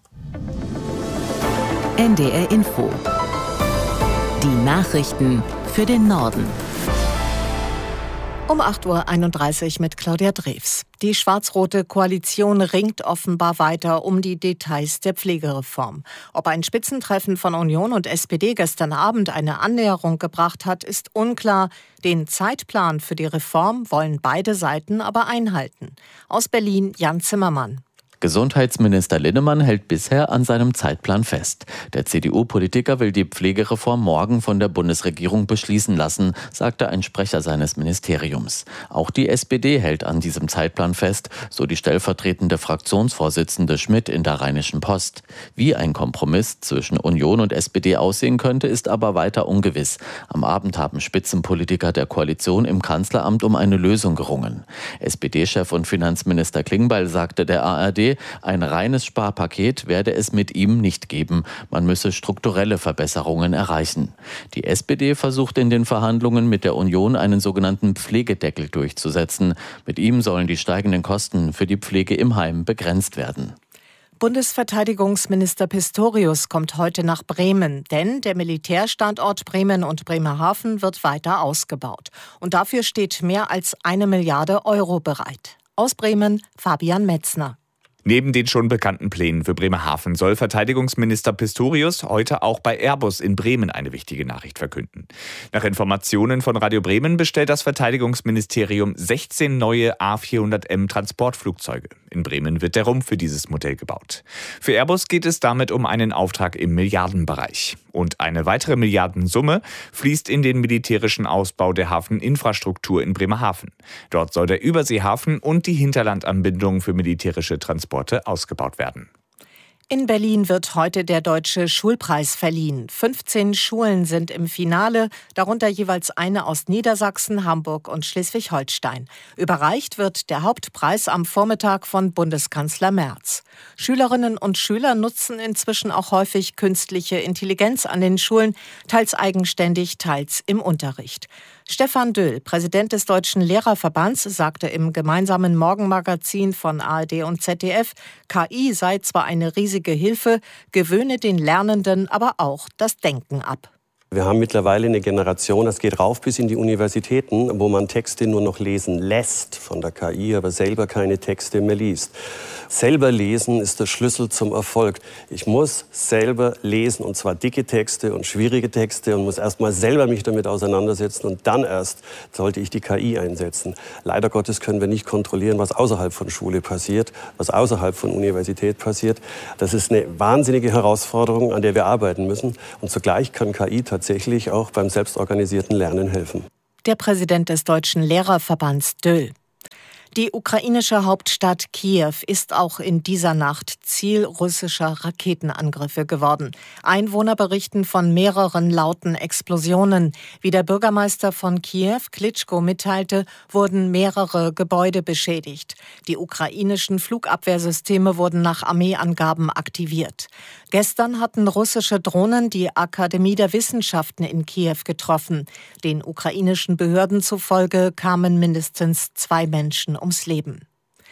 N D R Info. Die Nachrichten für den Norden. Um acht Uhr einunddreißig mit Claudia Drews. Die schwarz-rote Koalition ringt offenbar weiter um die Details der Pflegereform. Ob ein Spitzentreffen von Union und S P D gestern Abend eine Annäherung gebracht hat, ist unklar. Den Zeitplan für die Reform wollen beide Seiten aber einhalten. Aus Berlin Jan Zimmermann. Gesundheitsminister Linnemann hält bisher an seinem Zeitplan fest. Der C D U-Politiker will die Pflegereform morgen von der Bundesregierung beschließen lassen, sagte ein Sprecher seines Ministeriums. Auch die S P D hält an diesem Zeitplan fest, so die stellvertretende Fraktionsvorsitzende Schmidt in der Rheinischen Post. Wie ein Kompromiss zwischen Union und S P D aussehen könnte, ist aber weiter ungewiss. Am Abend haben Spitzenpolitiker der Koalition im Kanzleramt um eine Lösung gerungen. S P D-Chef und Finanzminister Klingbeil sagte der A R D, ein reines Sparpaket werde es mit ihm nicht geben. Man müsse strukturelle Verbesserungen erreichen. Die S P D versucht in den Verhandlungen mit der Union einen sogenannten Pflegedeckel durchzusetzen. Mit ihm sollen die steigenden Kosten für die Pflege im Heim begrenzt werden. Bundesverteidigungsminister Pistorius kommt heute nach Bremen, denn der Militärstandort Bremen und Bremerhaven wird weiter ausgebaut. Und dafür steht mehr als eine Milliarde Euro bereit. Aus Bremen Fabian Metzner. Neben den schon bekannten Plänen für Bremerhaven soll Verteidigungsminister Pistorius heute auch bei Airbus in Bremen eine wichtige Nachricht verkünden. Nach Informationen von Radio Bremen bestellt das Verteidigungsministerium sechzehn neue A vierhundert M Transportflugzeuge. In Bremen wird der Rumpf für dieses Modell gebaut. Für Airbus geht es damit um einen Auftrag im Milliardenbereich. Und eine weitere Milliardensumme fließt in den militärischen Ausbau der Hafeninfrastruktur in Bremerhaven. Dort soll der Überseehafen und die Hinterlandanbindung für militärische Transporte ausgebaut werden. In Berlin wird heute der Deutsche Schulpreis verliehen. fünfzehn Schulen sind im Finale, darunter jeweils eine aus Niedersachsen, Hamburg und Schleswig-Holstein. Überreicht wird der Hauptpreis am Vormittag von Bundeskanzler Merz. Schülerinnen und Schüler nutzen inzwischen auch häufig künstliche Intelligenz an den Schulen, teils eigenständig, teils im Unterricht. Stefan Döll, Präsident des Deutschen Lehrerverbands, sagte im gemeinsamen Morgenmagazin von A R D und Z D F, K I sei zwar eine riesige Hilfe, gewöhne den Lernenden aber auch das Denken ab. Wir haben mittlerweile eine Generation, das geht rauf bis in die Universitäten, wo man Texte nur noch lesen lässt von der K I, aber selber keine Texte mehr liest. Selber lesen ist der Schlüssel zum Erfolg. Ich muss selber lesen, und zwar dicke Texte und schwierige Texte, und muss erst mal selber mich damit auseinandersetzen, und dann erst sollte ich die K I einsetzen. Leider Gottes können wir nicht kontrollieren, was außerhalb von Schule passiert, was außerhalb von Universität passiert. Das ist eine wahnsinnige Herausforderung, an der wir arbeiten müssen. Und zugleich kann K I tatsächlich auch beim selbstorganisierten Lernen helfen. Der Präsident des Deutschen Lehrerverbands Döll. Die ukrainische Hauptstadt Kiew ist auch in dieser Nacht Ziel russischer Raketenangriffe geworden. Einwohner berichten von mehreren lauten Explosionen. Wie der Bürgermeister von Kiew, Klitschko, mitteilte, wurden mehrere Gebäude beschädigt. Die ukrainischen Flugabwehrsysteme wurden nach Armeeangaben aktiviert. Gestern hatten russische Drohnen die Akademie der Wissenschaften in Kiew getroffen. Den ukrainischen Behörden zufolge kamen mindestens zwei Menschen ums Leben.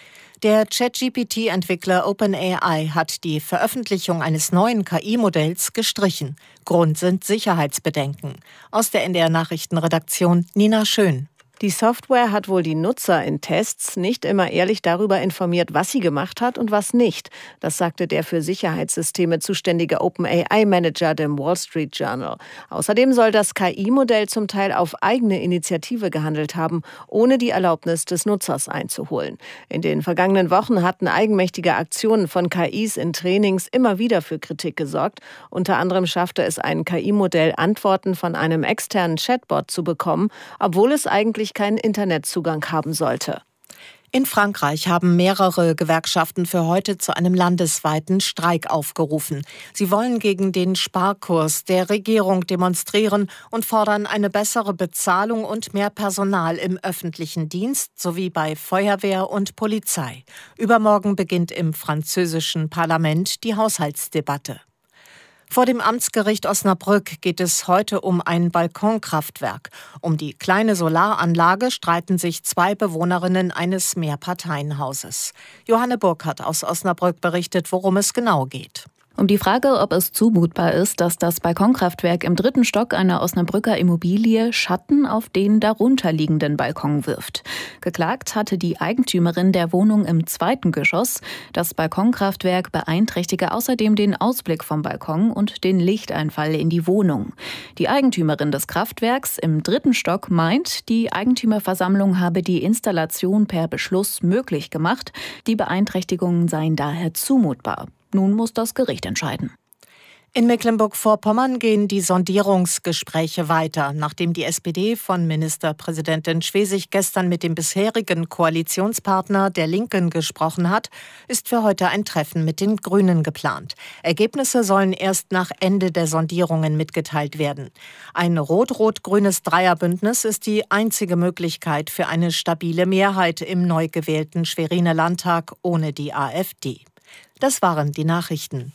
Der Chat-G P T-Entwickler OpenAI hat die Veröffentlichung eines neuen K I-Modells gestrichen. Grund sind Sicherheitsbedenken. Aus der N D R-Nachrichtenredaktion Nina Schön. Die Software hat wohl die Nutzer in Tests nicht immer ehrlich darüber informiert, was sie gemacht hat und was nicht. Das sagte der für Sicherheitssysteme zuständige OpenAI-Manager dem Wall Street Journal. Außerdem soll das K I-Modell zum Teil auf eigene Initiative gehandelt haben, ohne die Erlaubnis des Nutzers einzuholen. In den vergangenen Wochen hatten eigenmächtige Aktionen von K Is in Trainings immer wieder für Kritik gesorgt. Unter anderem schaffte es ein K I-Modell, Antworten von einem externen Chatbot zu bekommen, obwohl es eigentlich keinen Internetzugang haben sollte. In Frankreich haben mehrere Gewerkschaften für heute zu einem landesweiten Streik aufgerufen. Sie wollen gegen den Sparkurs der Regierung demonstrieren und fordern eine bessere Bezahlung und mehr Personal im öffentlichen Dienst sowie bei Feuerwehr und Polizei. Übermorgen beginnt im französischen Parlament die Haushaltsdebatte. Vor dem Amtsgericht Osnabrück geht es heute um ein Balkonkraftwerk. Um die kleine Solaranlage streiten sich zwei Bewohnerinnen eines Mehrparteienhauses. Johanne Burkhardt aus Osnabrück berichtet, worum es genau geht. Um die Frage, ob es zumutbar ist, dass das Balkonkraftwerk im dritten Stock einer Osnabrücker Immobilie Schatten auf den darunterliegenden Balkon wirft. Geklagt hatte die Eigentümerin der Wohnung im zweiten Geschoss. Das Balkonkraftwerk beeinträchtige außerdem den Ausblick vom Balkon und den Lichteinfall in die Wohnung. Die Eigentümerin des Kraftwerks im dritten Stock meint, die Eigentümerversammlung habe die Installation per Beschluss möglich gemacht. Die Beeinträchtigungen seien daher zumutbar. Nun muss das Gericht entscheiden. In Mecklenburg-Vorpommern gehen die Sondierungsgespräche weiter. Nachdem die S P D von Ministerpräsidentin Schwesig gestern mit dem bisherigen Koalitionspartner der Linken gesprochen hat, ist für heute ein Treffen mit den Grünen geplant. Ergebnisse sollen erst nach Ende der Sondierungen mitgeteilt werden. Ein rot-rot-grünes Dreierbündnis ist die einzige Möglichkeit für eine stabile Mehrheit im neu gewählten Schweriner Landtag ohne die AfD. Das waren die Nachrichten.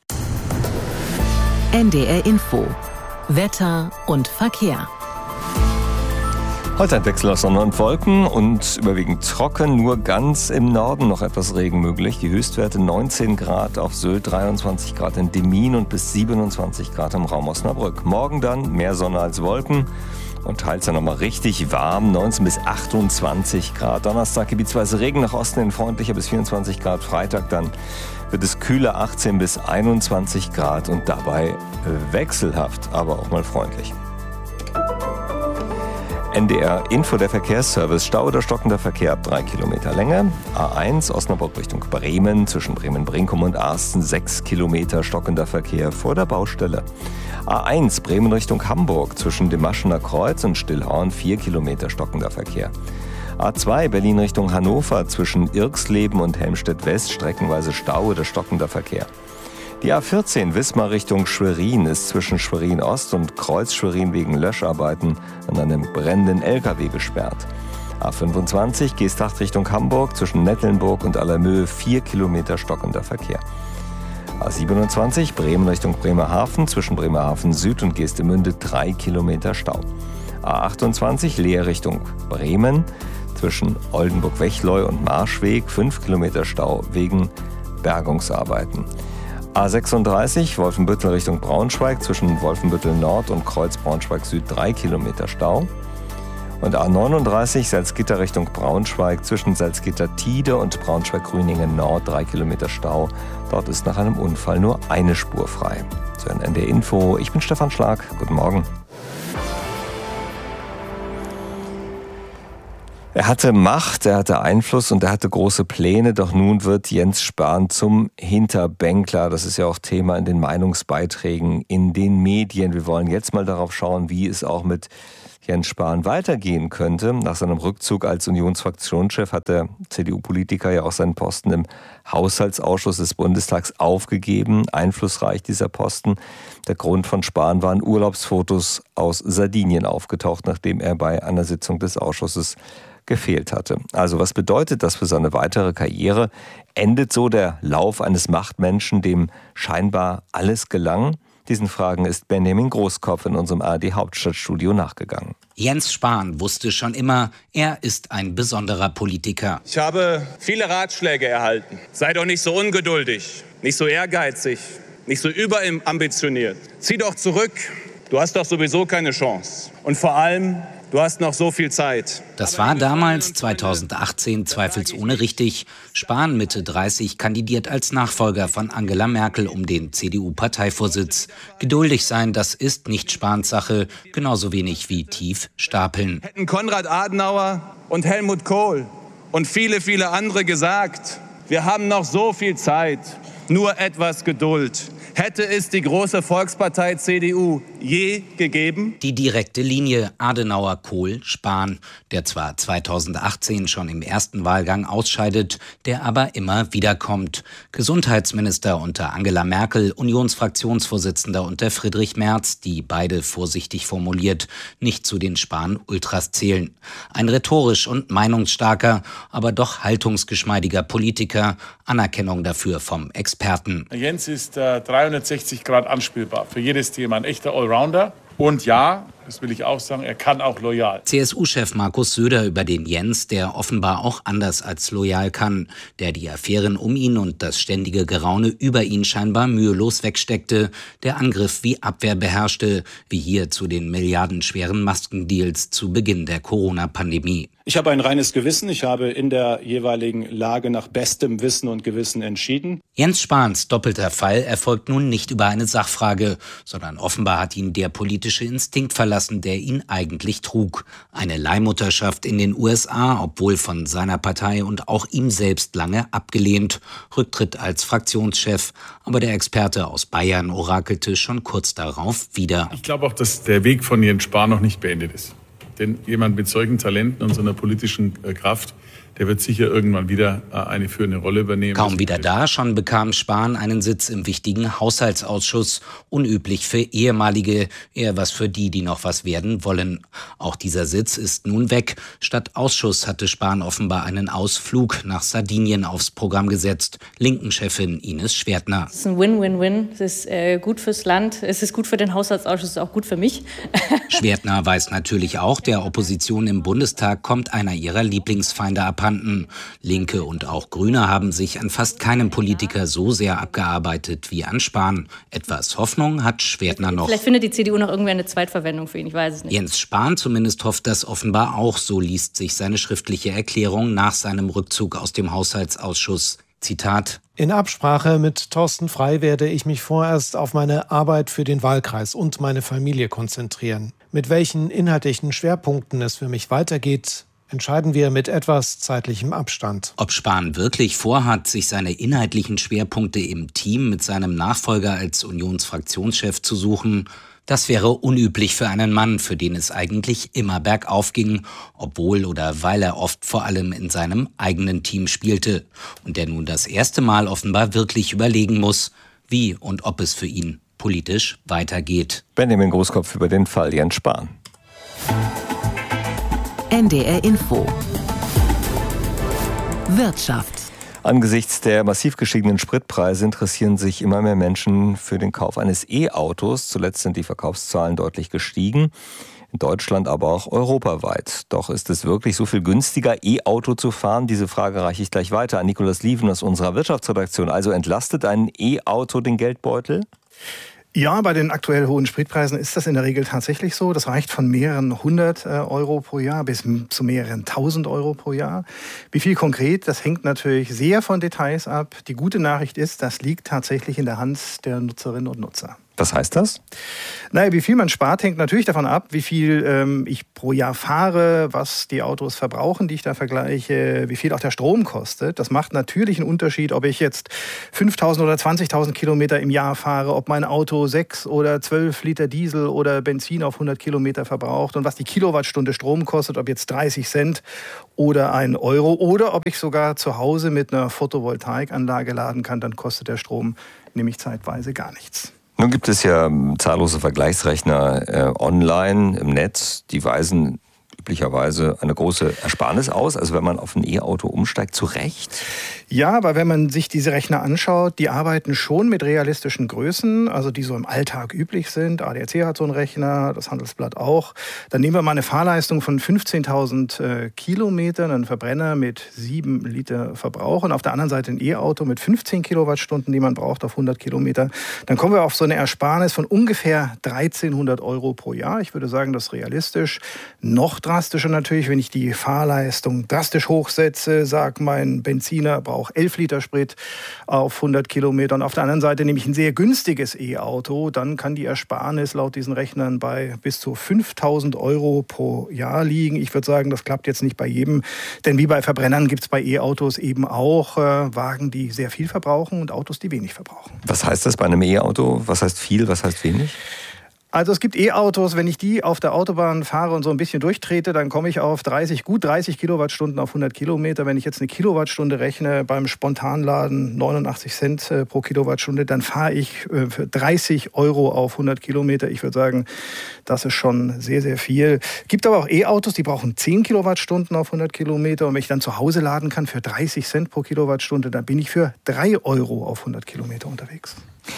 N D R Info. Wetter und Verkehr. Heute ein Wechsel aus Sonne und Wolken und überwiegend trocken, nur ganz im Norden noch etwas Regen möglich. Die Höchstwerte neunzehn Grad auf Sylt, dreiundzwanzig Grad in Demmin und bis siebenundzwanzig Grad im Raum Osnabrück. Morgen dann mehr Sonne als Wolken und teils dann nochmal richtig warm, neunzehn bis achtundzwanzig Grad. Donnerstag gebietsweise Regen, nach Osten hin freundlicher bis vierundzwanzig Grad. Freitag dann wird es kühler, achtzehn bis einundzwanzig Grad und dabei wechselhaft, aber auch mal freundlich. N D R Info, der Verkehrsservice. Stau oder stockender Verkehr ab drei Kilometer Länge. A eins Osnabrück Richtung Bremen, zwischen Bremen-Brinkum und Arsten sechs Kilometer stockender Verkehr vor der Baustelle. A eins Bremen Richtung Hamburg, zwischen dem Maschener Kreuz und Stillhorn vier Kilometer stockender Verkehr. A zwei Berlin Richtung Hannover, zwischen Irxleben und Helmstedt West streckenweise Stau oder stockender Verkehr. Die A vierzehn Wismar Richtung Schwerin ist zwischen Schwerin Ost und Kreuz Schwerin wegen Löscharbeiten an einem brennenden L K W gesperrt. A fünfundzwanzig Geesthacht Richtung Hamburg zwischen Nettelnburg und Allermöhe vier Kilometer stockender Verkehr. A siebenundzwanzig Bremen Richtung Bremerhaven zwischen Bremerhaven Süd und Geestemünde drei Kilometer Stau. A achtundzwanzig Leer Richtung Bremen zwischen Oldenburg-Wechleu und Marschweg fünf Kilometer Stau wegen Bergungsarbeiten. A sechsunddreißig Wolfenbüttel Richtung Braunschweig zwischen Wolfenbüttel Nord und Kreuz Braunschweig Süd drei Kilometer Stau. Und A neununddreißig Salzgitter Richtung Braunschweig zwischen Salzgitter-Tiede und Braunschweig-Grüningen Nord drei Kilometer Stau. Dort ist nach einem Unfall nur eine Spur frei. So ein N D R-Info. Ich bin Stefan Schlag. Guten Morgen. Er hatte Macht, er hatte Einfluss und er hatte große Pläne, doch nun wird Jens Spahn zum Hinterbänkler. Das ist ja auch Thema in den Meinungsbeiträgen in den Medien. Wir wollen jetzt mal darauf schauen, wie es auch mit Jens Spahn weitergehen könnte. Nach seinem Rückzug als Unionsfraktionschef hat der C D U-Politiker ja auch seinen Posten im Haushaltsausschuss des Bundestags aufgegeben. Einflussreich dieser Posten. Der Grund von Spahn waren Urlaubsfotos aus Sardinien aufgetaucht, nachdem er bei einer Sitzung des Ausschusses gefehlt hatte. Also was bedeutet das für seine weitere Karriere? Endet so der Lauf eines Machtmenschen, dem scheinbar alles gelang? Diesen Fragen ist Benjamin Großkopf in unserem A R D-Hauptstadtstudio nachgegangen. Jens Spahn wusste schon immer, er ist ein besonderer Politiker. Ich habe viele Ratschläge erhalten. Sei doch nicht so ungeduldig, nicht so ehrgeizig, nicht so überambitioniert. Zieh doch zurück, du hast doch sowieso keine Chance. Und vor allem, du hast noch so viel Zeit. Das war damals, zweitausendachtzehn, zweifelsohne richtig. Spahn, Mitte dreißig, kandidiert als Nachfolger von Angela Merkel um den C D U-Parteivorsitz. Geduldig sein, das ist nicht Spahns Sache, genauso wenig wie tief stapeln. Hätten Konrad Adenauer und Helmut Kohl und viele, viele andere gesagt, wir haben noch so viel Zeit, nur etwas Geduld. Hätte es die große Volkspartei C D U je gegeben? Die direkte Linie Adenauer, Kohl, Spahn, der zwar zweitausendachtzehn schon im ersten Wahlgang ausscheidet, der aber immer wiederkommt. Gesundheitsminister unter Angela Merkel, Unionsfraktionsvorsitzender unter Friedrich Merz, die beide vorsichtig formuliert nicht zu den Spahn-Ultras zählen. Ein rhetorisch und meinungsstarker, aber doch haltungsgeschmeidiger Politiker, Anerkennung dafür vom Experten. Jens ist äh, dreihundertsechzig Grad anspielbar, für jedes Thema ein echter Allrounder. Und ja, das will ich auch sagen, er kann auch loyal. C S U-Chef Markus Söder über den Jens, der offenbar auch anders als loyal kann, der die Affären um ihn und das ständige Geraune über ihn scheinbar mühelos wegsteckte, der Angriff wie Abwehr beherrschte, wie hier zu den milliardenschweren Maskendeals zu Beginn der Corona-Pandemie. Ich habe ein reines Gewissen. Ich habe in der jeweiligen Lage nach bestem Wissen und Gewissen entschieden. Jens Spahns doppelter Fall erfolgt nun nicht über eine Sachfrage, sondern offenbar hat ihn der politische Instinkt verlassen, der ihn eigentlich trug. Eine Leihmutterschaft in den U S A, obwohl von seiner Partei und auch ihm selbst lange abgelehnt. Rücktritt als Fraktionschef. Aber der Experte aus Bayern orakelte schon kurz darauf wieder. Ich glaube auch, dass der Weg von Jens Spahn noch nicht beendet ist. Denn jemand mit solchen Talenten und so einer politischen Kraft, der wird sicher irgendwann wieder eine führende Rolle übernehmen. Kaum wieder da, schon bekam Spahn einen Sitz im wichtigen Haushaltsausschuss. Unüblich für ehemalige, eher was für die, die noch was werden wollen. Auch dieser Sitz ist nun weg. Statt Ausschuss hatte Spahn offenbar einen Ausflug nach Sardinien aufs Programm gesetzt. Linken-Chefin Ines Schwertner. Es ist ein Win-Win-Win. Es ist äh, gut fürs Land, es ist gut für den Haushaltsausschuss, es ist auch gut für mich. Schwertner weiß natürlich auch, der Opposition im Bundestag kommt einer ihrer Lieblingsfeinde abhanden. Linke und auch Grüne haben sich an fast keinem Politiker so sehr abgearbeitet wie an Spahn. Etwas Hoffnung hat Schwertner noch. Vielleicht findet die C D U noch irgendwie eine Zweitverwendung für ihn, ich weiß es nicht. Jens Spahn zumindest hofft das offenbar auch, so liest sich seine schriftliche Erklärung nach seinem Rückzug aus dem Haushaltsausschuss. Zitat: In Absprache mit Thorsten Frey werde ich mich vorerst auf meine Arbeit für den Wahlkreis und meine Familie konzentrieren. Mit welchen inhaltlichen Schwerpunkten es für mich weitergeht, entscheiden wir mit etwas zeitlichem Abstand. Ob Spahn wirklich vorhat, sich seine inhaltlichen Schwerpunkte im Team mit seinem Nachfolger als Unionsfraktionschef zu suchen, das wäre unüblich für einen Mann, für den es eigentlich immer bergauf ging, obwohl oder weil er oft vor allem in seinem eigenen Team spielte und der nun das erste Mal offenbar wirklich überlegen muss, wie und ob es für ihn politisch weitergeht. Benjamin Großkopf über den Fall Jens Spahn. N D R Info. Wirtschaft. Angesichts der massiv gestiegenen Spritpreise interessieren sich immer mehr Menschen für den Kauf eines E-Autos. Zuletzt sind die Verkaufszahlen deutlich gestiegen. In Deutschland, aber auch europaweit. Doch ist es wirklich so viel günstiger, E-Auto zu fahren? Diese Frage reiche ich gleich weiter an Nikolaus Lieven aus unserer Wirtschaftsredaktion. Also entlastet ein E-Auto den Geldbeutel? Ja, bei den aktuell hohen Spritpreisen ist das in der Regel tatsächlich so. Das reicht von mehreren hundert Euro pro Jahr bis zu mehreren tausend Euro pro Jahr. Wie viel konkret, das hängt natürlich sehr von Details ab. Die gute Nachricht ist, das liegt tatsächlich in der Hand der Nutzerinnen und Nutzer. Was heißt das? Naja, wie viel man spart, hängt natürlich davon ab, wie viel ähm, ich pro Jahr fahre, was die Autos verbrauchen, die ich da vergleiche, wie viel auch der Strom kostet. Das macht natürlich einen Unterschied, ob ich jetzt fünftausend oder zwanzigtausend Kilometer im Jahr fahre, ob mein Auto sechs oder zwölf Liter Diesel oder Benzin auf hundert Kilometer verbraucht und was die Kilowattstunde Strom kostet, ob jetzt dreißig Cent oder ein Euro oder ob ich sogar zu Hause mit einer Photovoltaikanlage laden kann, dann kostet der Strom nämlich zeitweise gar nichts. Nun gibt es ja zahllose Vergleichsrechner äh, online im Netz, die weisen üblicherweise eine große Ersparnis aus, also wenn man auf ein E-Auto umsteigt, zu Recht? Ja, aber wenn man sich diese Rechner anschaut, die arbeiten schon mit realistischen Größen, also die so im Alltag üblich sind. A D A C hat so einen Rechner, das Handelsblatt auch. Dann nehmen wir mal eine Fahrleistung von fünfzehntausend äh, Kilometern, einen Verbrenner mit sieben Liter Verbrauch und auf der anderen Seite ein E-Auto mit fünfzehn Kilowattstunden, die man braucht auf hundert Kilometer. Dann kommen wir auf so eine Ersparnis von ungefähr dreizehnhundert Euro pro Jahr. Ich würde sagen, das ist realistisch. Noch drastischer natürlich, wenn ich die Fahrleistung drastisch hochsetze, sage, mein Benziner braucht elf Liter Sprit auf hundert Kilometer und auf der anderen Seite nehme ich ein sehr günstiges E-Auto, dann kann die Ersparnis laut diesen Rechnern bei bis zu fünftausend Euro pro Jahr liegen. Ich würde sagen, das klappt jetzt nicht bei jedem, denn wie bei Verbrennern gibt es bei E-Autos eben auch äh, Wagen, die sehr viel verbrauchen und Autos, die wenig verbrauchen. Was heißt das bei einem E-Auto? Was heißt viel, was heißt wenig? Also es gibt E-Autos, wenn ich die auf der Autobahn fahre und so ein bisschen durchtrete, dann komme ich auf dreißig, gut dreißig Kilowattstunden auf hundert Kilometer. Wenn ich jetzt eine Kilowattstunde rechne beim Spontanladen neunundachtzig Cent pro Kilowattstunde, dann fahre ich für dreißig Euro auf hundert Kilometer. Ich würde sagen, das ist schon sehr, sehr viel. Es gibt aber auch E-Autos, die brauchen zehn Kilowattstunden auf hundert Kilometer. Und wenn ich dann zu Hause laden kann für dreißig Cent pro Kilowattstunde, dann bin ich für drei Euro auf hundert Kilometer unterwegs.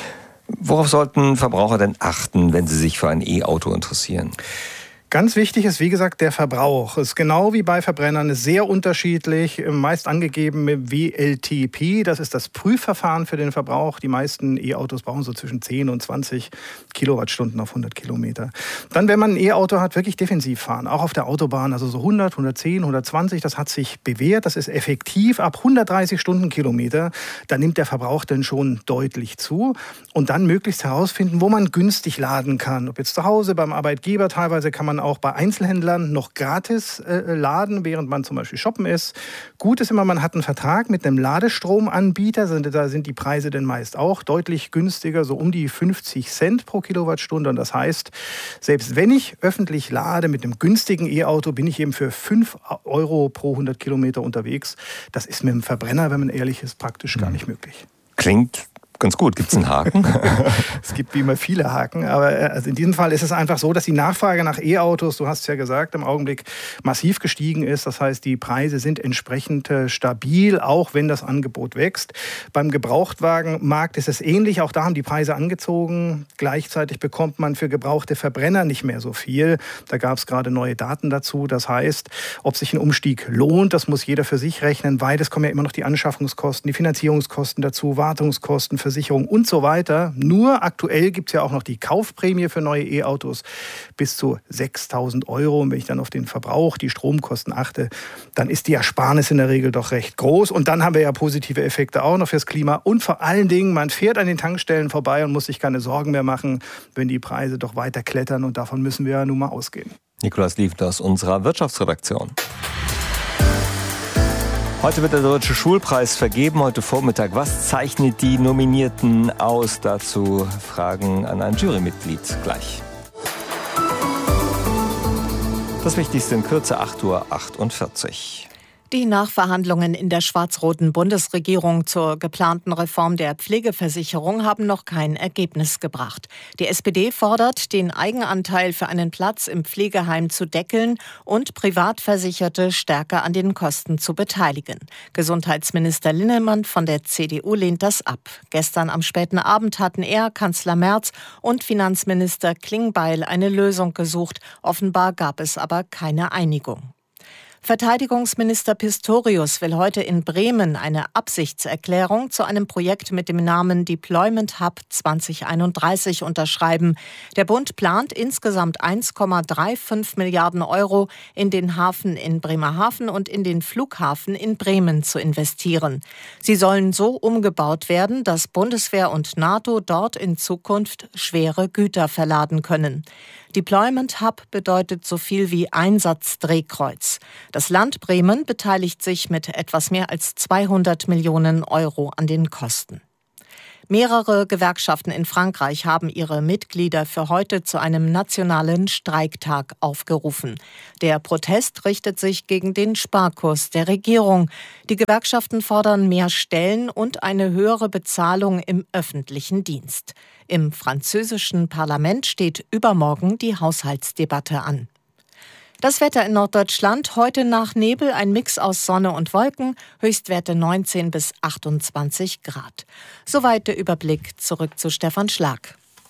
Worauf sollten Verbraucher denn achten, wenn sie sich für ein E-Auto interessieren? Ganz wichtig ist, wie gesagt, der Verbrauch. Es ist genau wie bei Verbrennern sehr unterschiedlich, meist angegeben mit W L T P. Das ist das Prüfverfahren für den Verbrauch. Die meisten E-Autos brauchen so zwischen zehn und zwanzig Kilowattstunden auf hundert Kilometer. Dann, wenn man ein E-Auto hat, wirklich defensiv fahren. Auch auf der Autobahn, also so hundert, hundertzehn, hundertzwanzig, das hat sich bewährt. Das ist effektiv. Ab hundertdreißig Stundenkilometer, da nimmt der Verbrauch dann schon deutlich zu. Und dann möglichst herausfinden, wo man günstig laden kann. Ob jetzt zu Hause, beim Arbeitgeber, teilweise kann man auch bei Einzelhändlern noch gratis äh, laden, während man zum Beispiel shoppen ist. Gut ist immer, man hat einen Vertrag mit einem Ladestromanbieter. Da sind die Preise dann meist auch deutlich günstiger, so um die fünfzig Cent pro Kilowattstunde. Und das heißt, selbst wenn ich öffentlich lade mit einem günstigen E-Auto, bin ich eben für fünf Euro pro hundert Kilometer unterwegs. Das ist mit dem Verbrenner, wenn man ehrlich ist, praktisch gar nicht möglich. Klingt ganz gut. Gibt es einen Haken? Es gibt wie immer viele Haken, aber also in diesem Fall ist es einfach so, dass die Nachfrage nach E-Autos, du hast es ja gesagt, im Augenblick massiv gestiegen ist. Das heißt, die Preise sind entsprechend stabil, auch wenn das Angebot wächst. Beim Gebrauchtwagenmarkt ist es ähnlich. Auch da haben die Preise angezogen. Gleichzeitig bekommt man für gebrauchte Verbrenner nicht mehr so viel. Da gab es gerade neue Daten dazu. Das heißt, ob sich ein Umstieg lohnt, das muss jeder für sich rechnen, weil es kommen ja immer noch die Anschaffungskosten, die Finanzierungskosten dazu, Wartungskosten, Versicherung und so weiter. Nur aktuell gibt es ja auch noch die Kaufprämie für neue E-Autos bis zu sechstausend Euro. Und wenn ich dann auf den Verbrauch, die Stromkosten achte, dann ist die Ersparnis in der Regel doch recht groß. Und dann haben wir ja positive Effekte auch noch fürs Klima. Und vor allen Dingen, man fährt an den Tankstellen vorbei und muss sich keine Sorgen mehr machen, wenn die Preise doch weiter klettern. Und davon müssen wir ja nun mal ausgehen. Nikolaus Lieven aus unserer Wirtschaftsredaktion. Heute wird der Deutsche Schulpreis vergeben, heute Vormittag. Was zeichnet die Nominierten aus? Dazu Fragen an ein Jurymitglied gleich. Das Wichtigste in Kürze, acht Uhr achtundvierzig. Die Nachverhandlungen in der schwarz-roten Bundesregierung zur geplanten Reform der Pflegeversicherung haben noch kein Ergebnis gebracht. Die S P D fordert, den Eigenanteil für einen Platz im Pflegeheim zu deckeln und Privatversicherte stärker an den Kosten zu beteiligen. Gesundheitsminister Linnemann von der C D U lehnt das ab. Gestern am späten Abend hatten er, Kanzler Merz und Finanzminister Klingbeil eine Lösung gesucht. Offenbar gab es aber keine Einigung. Verteidigungsminister Pistorius will heute in Bremen eine Absichtserklärung zu einem Projekt mit dem Namen Deployment Hub zwanzig einunddreißig unterschreiben. Der Bund plant insgesamt eins Komma fünfunddreißig Milliarden Euro in den Hafen in Bremerhaven und in den Flughafen in Bremen zu investieren. Sie sollen so umgebaut werden, dass Bundeswehr und NATO dort in Zukunft schwere Güter verladen können. Deployment Hub bedeutet so viel wie Einsatzdrehkreuz. Das Land Bremen beteiligt sich mit etwas mehr als zweihundert Millionen Euro an den Kosten. Mehrere Gewerkschaften in Frankreich haben ihre Mitglieder für heute zu einem nationalen Streiktag aufgerufen. Der Protest richtet sich gegen den Sparkurs der Regierung. Die Gewerkschaften fordern mehr Stellen und eine höhere Bezahlung im öffentlichen Dienst. Im französischen Parlament steht übermorgen die Haushaltsdebatte an. Das Wetter in Norddeutschland, heute nach Nebel ein Mix aus Sonne und Wolken, Höchstwerte neunzehn bis achtundzwanzig Grad. Soweit der Überblick, zurück zu Stefan Schlag.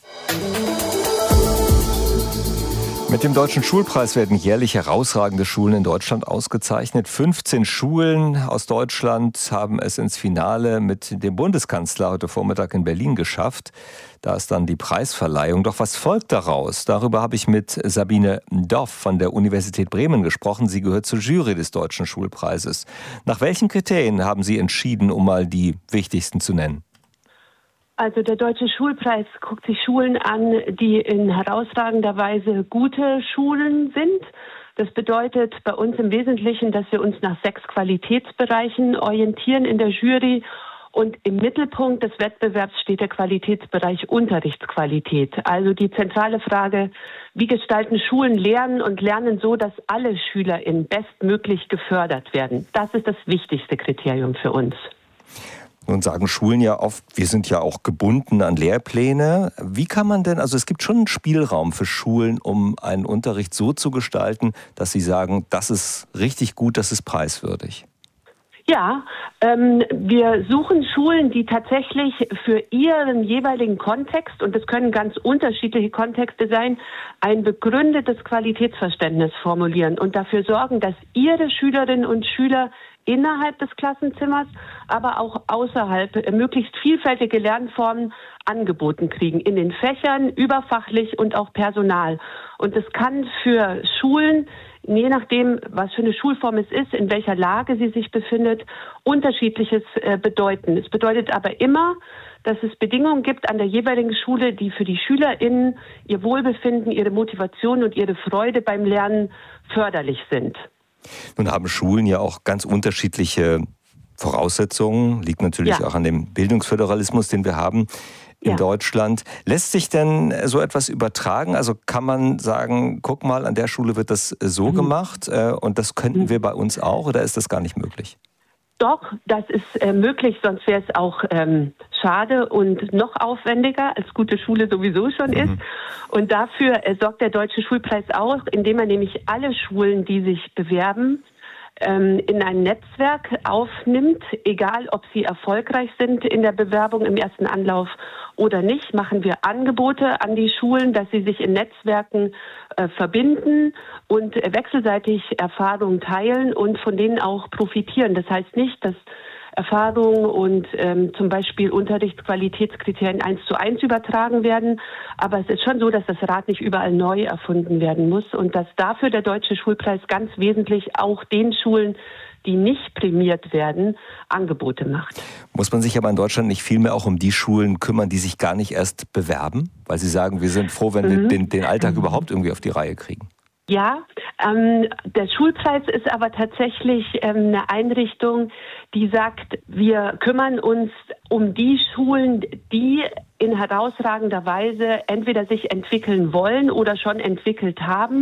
Mit dem Deutschen Schulpreis werden jährlich herausragende Schulen in Deutschland ausgezeichnet. fünfzehn Schulen aus Deutschland haben es ins Finale mit dem Bundeskanzler heute Vormittag in Berlin geschafft. Da ist dann die Preisverleihung. Doch was folgt daraus? Darüber habe ich mit Sabine Doff von der Universität Bremen gesprochen. Sie gehört zur Jury des Deutschen Schulpreises. Nach welchen Kriterien haben Sie entschieden, um mal die wichtigsten zu nennen? Also der Deutsche Schulpreis guckt sich Schulen an, die in herausragender Weise gute Schulen sind. Das bedeutet bei uns im Wesentlichen, dass wir uns nach sechs Qualitätsbereichen orientieren in der Jury. Und im Mittelpunkt des Wettbewerbs steht der Qualitätsbereich Unterrichtsqualität. Also die zentrale Frage, wie gestalten Schulen Lernen und Lernen so, dass alle SchülerInnen bestmöglich gefördert werden. Das ist das wichtigste Kriterium für uns. Nun sagen Schulen ja oft, wir sind ja auch gebunden an Lehrpläne. Wie kann man denn, also es gibt schon einen Spielraum für Schulen, um einen Unterricht so zu gestalten, dass sie sagen, das ist richtig gut, das ist preiswürdig? Ja, ähm, wir suchen Schulen, die tatsächlich für ihren jeweiligen Kontext, und das können ganz unterschiedliche Kontexte sein, ein begründetes Qualitätsverständnis formulieren und dafür sorgen, dass ihre Schülerinnen und Schüler innerhalb des Klassenzimmers, aber auch außerhalb möglichst vielfältige Lernformen angeboten kriegen, in den Fächern, überfachlich und auch Personal. Und das kann für Schulen, je nachdem, was für eine Schulform es ist, in welcher Lage sie sich befindet, Unterschiedliches äh, bedeuten. Es bedeutet aber immer, dass es Bedingungen gibt an der jeweiligen Schule, die für die SchülerInnen ihr Wohlbefinden, ihre Motivation und ihre Freude beim Lernen förderlich sind. Nun haben Schulen ja auch ganz unterschiedliche Voraussetzungen, liegt natürlich ja auch an dem Bildungsföderalismus, den wir haben in ja. Deutschland. Lässt sich denn so etwas übertragen? Also kann man sagen, guck mal, an der Schule wird das so mhm. gemacht äh, und das könnten mhm. wir bei uns auch, oder ist das gar nicht möglich? Doch, das ist äh, möglich, sonst wäre es auch ähm, schade und noch aufwendiger, als gute Schule sowieso schon mhm. ist. Und dafür äh, sorgt der Deutsche Schulpreis auch, indem er nämlich alle Schulen, die sich bewerben, ähm, in ein Netzwerk aufnimmt, egal ob sie erfolgreich sind in der Bewerbung im ersten Anlauf oder nicht, machen wir Angebote an die Schulen, dass sie sich in Netzwerken äh, verbinden und äh, wechselseitig Erfahrungen teilen und von denen auch profitieren. Das heißt nicht, dass Erfahrungen und ähm, zum Beispiel Unterrichtsqualitätskriterien eins zu eins übertragen werden. Aber es ist schon so, dass das Rad nicht überall neu erfunden werden muss und dass dafür der Deutsche Schulpreis ganz wesentlich auch den Schulen, die nicht prämiert werden, Angebote macht. Muss man sich aber in Deutschland nicht viel mehr auch um die Schulen kümmern, die sich gar nicht erst bewerben? Weil Sie sagen, wir sind froh, wenn mhm. wir den, den Alltag mhm. überhaupt irgendwie auf die Reihe kriegen. Ja, ähm, der Schulpreis ist aber tatsächlich ähm, eine Einrichtung, die sagt, wir kümmern uns um die Schulen, die in herausragender Weise entweder sich entwickeln wollen oder schon entwickelt haben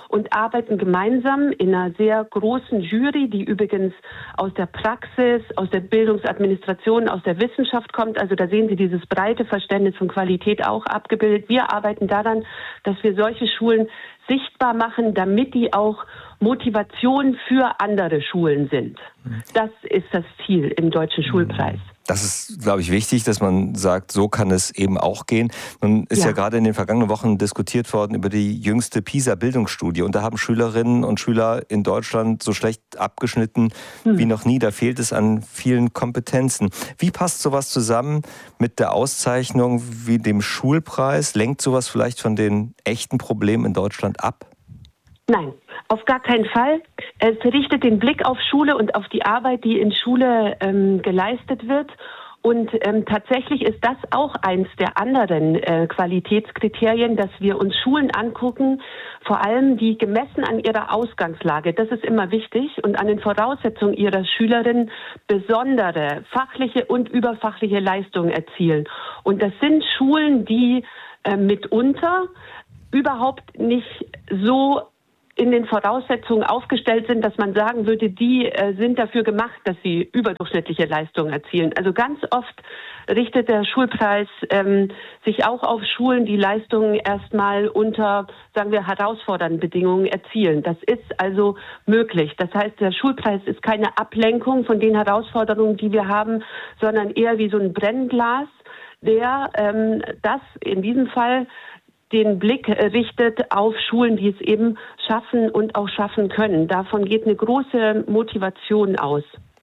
und arbeiten gemeinsam in einer sehr großen Jury, die übrigens aus der Praxis, aus der Bildungsadministration, aus der Wissenschaft kommt. Also da sehen Sie dieses breite Verständnis von Qualität auch abgebildet. Wir arbeiten daran, dass wir solche Schulen sichtbar machen, damit die auch Motivation für andere Schulen sind. Das ist das Ziel im Deutschen Schulpreis. Das ist, glaube ich, wichtig, dass man sagt, so kann es eben auch gehen. Nun ist ja. ja gerade in den vergangenen Wochen diskutiert worden über die jüngste PISA-Bildungsstudie. Und da haben Schülerinnen und Schüler in Deutschland so schlecht abgeschnitten hm. wie noch nie. Da fehlt es an vielen Kompetenzen. Wie passt sowas zusammen mit der Auszeichnung wie dem Schulpreis? Lenkt sowas vielleicht von den echten Problemen in Deutschland ab? Nein, auf gar keinen Fall. Es richtet den Blick auf Schule und auf die Arbeit, die in Schule ähm, geleistet wird. Und ähm, tatsächlich ist das auch eins der anderen äh, Qualitätskriterien, dass wir uns Schulen angucken, vor allem die gemessen an ihrer Ausgangslage, das ist immer wichtig, und an den Voraussetzungen ihrer Schülerinnen besondere fachliche und überfachliche Leistungen erzielen. Und das sind Schulen, die äh, mitunter überhaupt nicht so in den Voraussetzungen aufgestellt sind, dass man sagen würde, die äh, sind dafür gemacht, dass sie überdurchschnittliche Leistungen erzielen. Also ganz oft richtet der Schulpreis ähm, sich auch auf Schulen, die Leistungen erstmal unter, sagen wir, herausfordernden Bedingungen erzielen. Das ist also möglich. Das heißt, der Schulpreis ist keine Ablenkung von den Herausforderungen, die wir haben, sondern eher wie so ein Brennglas, der ähm, das in diesem Fall den Blick richtet auf Schulen, die es eben schaffen und auch schaffen können. Davon geht eine große Motivation aus.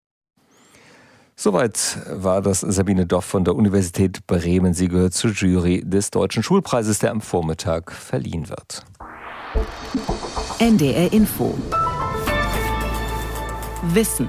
Soweit war das Sabine Doff von der Universität Bremen. Sie gehört zur Jury des Deutschen Schulpreises, der am Vormittag verliehen wird. N D R Info. Wissen.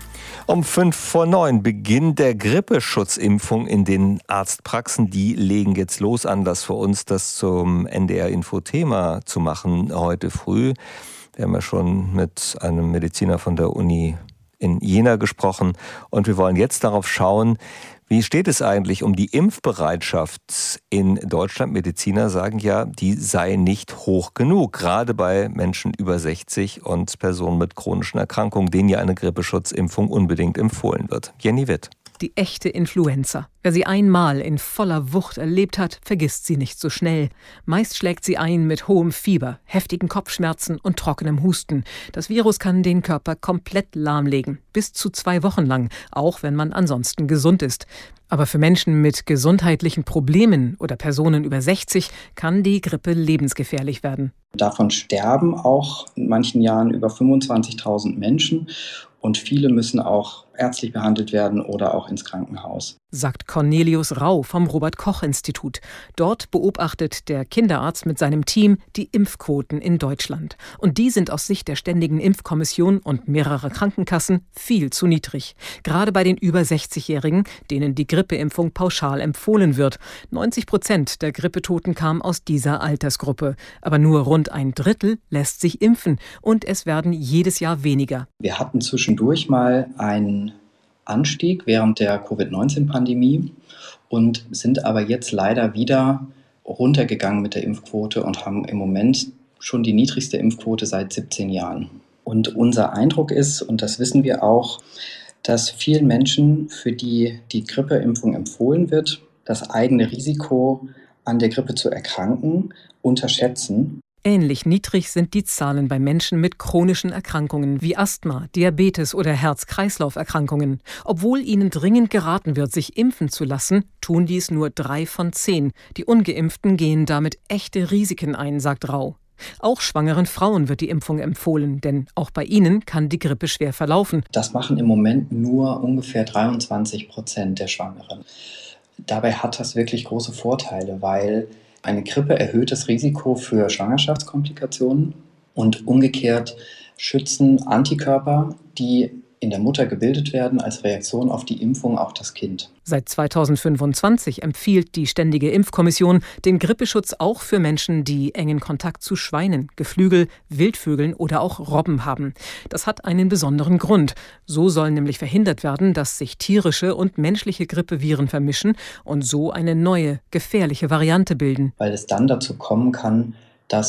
Um fünf vor neun Beginn der Grippeschutzimpfung in den Arztpraxen. Die legen jetzt los. Anlass für uns, das zum N D R-Info-Thema zu machen heute früh. Wir haben ja schon mit einem Mediziner von der Uni in Jena gesprochen. Und wir wollen jetzt darauf schauen, wie steht es eigentlich um die Impfbereitschaft in Deutschland? Mediziner sagen ja, die sei nicht hoch genug, gerade bei Menschen über sechzig und Personen mit chronischen Erkrankungen, denen ja eine Grippeschutzimpfung unbedingt empfohlen wird. Jenny Witt. Die echte Influenza. Wer sie einmal in voller Wucht erlebt hat, vergisst sie nicht so schnell. Meist schlägt sie ein mit hohem Fieber, heftigen Kopfschmerzen und trockenem Husten. Das Virus kann den Körper komplett lahmlegen, bis zu zwei Wochen lang, auch wenn man ansonsten gesund ist. Aber für Menschen mit gesundheitlichen Problemen oder Personen über sechzig kann die Grippe lebensgefährlich werden. Davon sterben auch in manchen Jahren über fünfundzwanzigtausend Menschen. Und viele müssen auch ärztlich behandelt werden oder auch ins Krankenhaus. Sagt Cornelius Rau vom Robert-Koch-Institut. Dort beobachtet der Kinderarzt mit seinem Team die Impfquoten in Deutschland. Und die sind aus Sicht der Ständigen Impfkommission und mehrerer Krankenkassen viel zu niedrig. Gerade bei den über sechzigjährigen, denen die Grippeimpfung pauschal empfohlen wird. neunzig Prozent der Grippetoten kamen aus dieser Altersgruppe. Aber nur rund ein Drittel lässt sich impfen. Und es werden jedes Jahr weniger. Wir hatten zwischendurch mal einen Anstieg während der Covid neunzehn Pandemie und sind aber jetzt leider wieder runtergegangen mit der Impfquote und haben im Moment schon die niedrigste Impfquote seit siebzehn Jahren. Und unser Eindruck ist, und das wissen wir auch, dass vielen Menschen, für die die Grippeimpfung empfohlen wird, das eigene Risiko, an der Grippe zu erkranken, unterschätzen. Ähnlich niedrig sind die Zahlen bei Menschen mit chronischen Erkrankungen wie Asthma, Diabetes oder Herz-Kreislauf-Erkrankungen. Obwohl ihnen dringend geraten wird, sich impfen zu lassen, tun dies nur drei von zehn. Die Ungeimpften gehen damit echte Risiken ein, sagt Rau. Auch schwangeren Frauen wird die Impfung empfohlen, denn auch bei ihnen kann die Grippe schwer verlaufen. Das machen im Moment nur ungefähr dreiundzwanzig Prozent der Schwangeren. Dabei hat das wirklich große Vorteile, weil eine Grippe erhöht das Risiko für Schwangerschaftskomplikationen und umgekehrt schützen Antikörper, die in der Mutter gebildet werden, als Reaktion auf die Impfung auch das Kind. Seit zweitausendfünfundzwanzig empfiehlt die Ständige Impfkommission den Grippeschutz auch für Menschen, die engen Kontakt zu Schweinen, Geflügel, Wildvögeln oder auch Robben haben. Das hat einen besonderen Grund. So soll nämlich verhindert werden, dass sich tierische und menschliche Grippeviren vermischen und so eine neue, gefährliche Variante bilden. Weil es dann dazu kommen kann, dass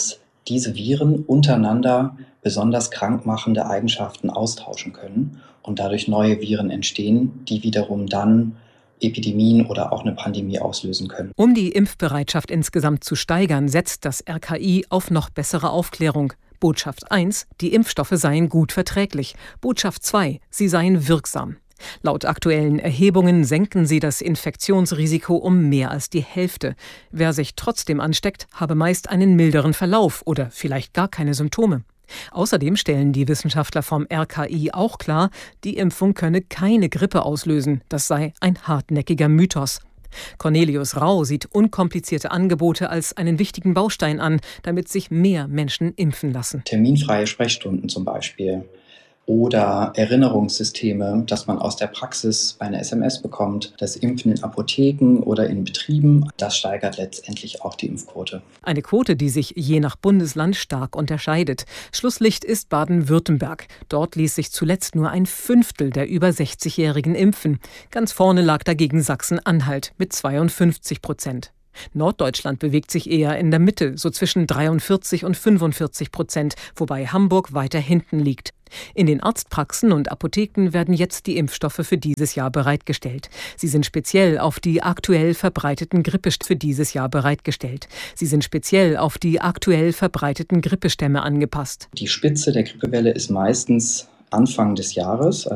diese Viren untereinander besonders krankmachende Eigenschaften austauschen können und dadurch neue Viren entstehen, die wiederum dann Epidemien oder auch eine Pandemie auslösen können. Um die Impfbereitschaft insgesamt zu steigern, setzt das R K I auf noch bessere Aufklärung. Botschaft eins, die Impfstoffe seien gut verträglich. Botschaft zwei, sie seien wirksam. Laut aktuellen Erhebungen senken sie das Infektionsrisiko um mehr als die Hälfte. Wer sich trotzdem ansteckt, habe meist einen milderen Verlauf oder vielleicht gar keine Symptome. Außerdem stellen die Wissenschaftler vom R K I auch klar, die Impfung könne keine Grippe auslösen. Das sei ein hartnäckiger Mythos. Cornelius Rau sieht unkomplizierte Angebote als einen wichtigen Baustein an, damit sich mehr Menschen impfen lassen. Terminfreie Sprechstunden zum Beispiel. Oder Erinnerungssysteme, dass man aus der Praxis bei einer S M S bekommt. Das Impfen in Apotheken oder in Betrieben, das steigert letztendlich auch die Impfquote. Eine Quote, die sich je nach Bundesland stark unterscheidet. Schlusslicht ist Baden-Württemberg. Dort ließ sich zuletzt nur ein Fünftel der über sechzigjährigen impfen. Ganz vorne lag dagegen Sachsen-Anhalt mit zweiundfünfzig Prozent. Norddeutschland bewegt sich eher in der Mitte, so zwischen dreiundvierzig und fünfundvierzig Prozent, wobei Hamburg weiter hinten liegt. In den Arztpraxen und Apotheken werden jetzt die Impfstoffe für dieses Jahr bereitgestellt. Sie sind speziell auf die aktuell verbreiteten Grippestämme für dieses Jahr bereitgestellt. Sie sind speziell auf die aktuell verbreiteten Grippestämme angepasst. Die Spitze der Grippewelle ist meistens Anfang des Jahres.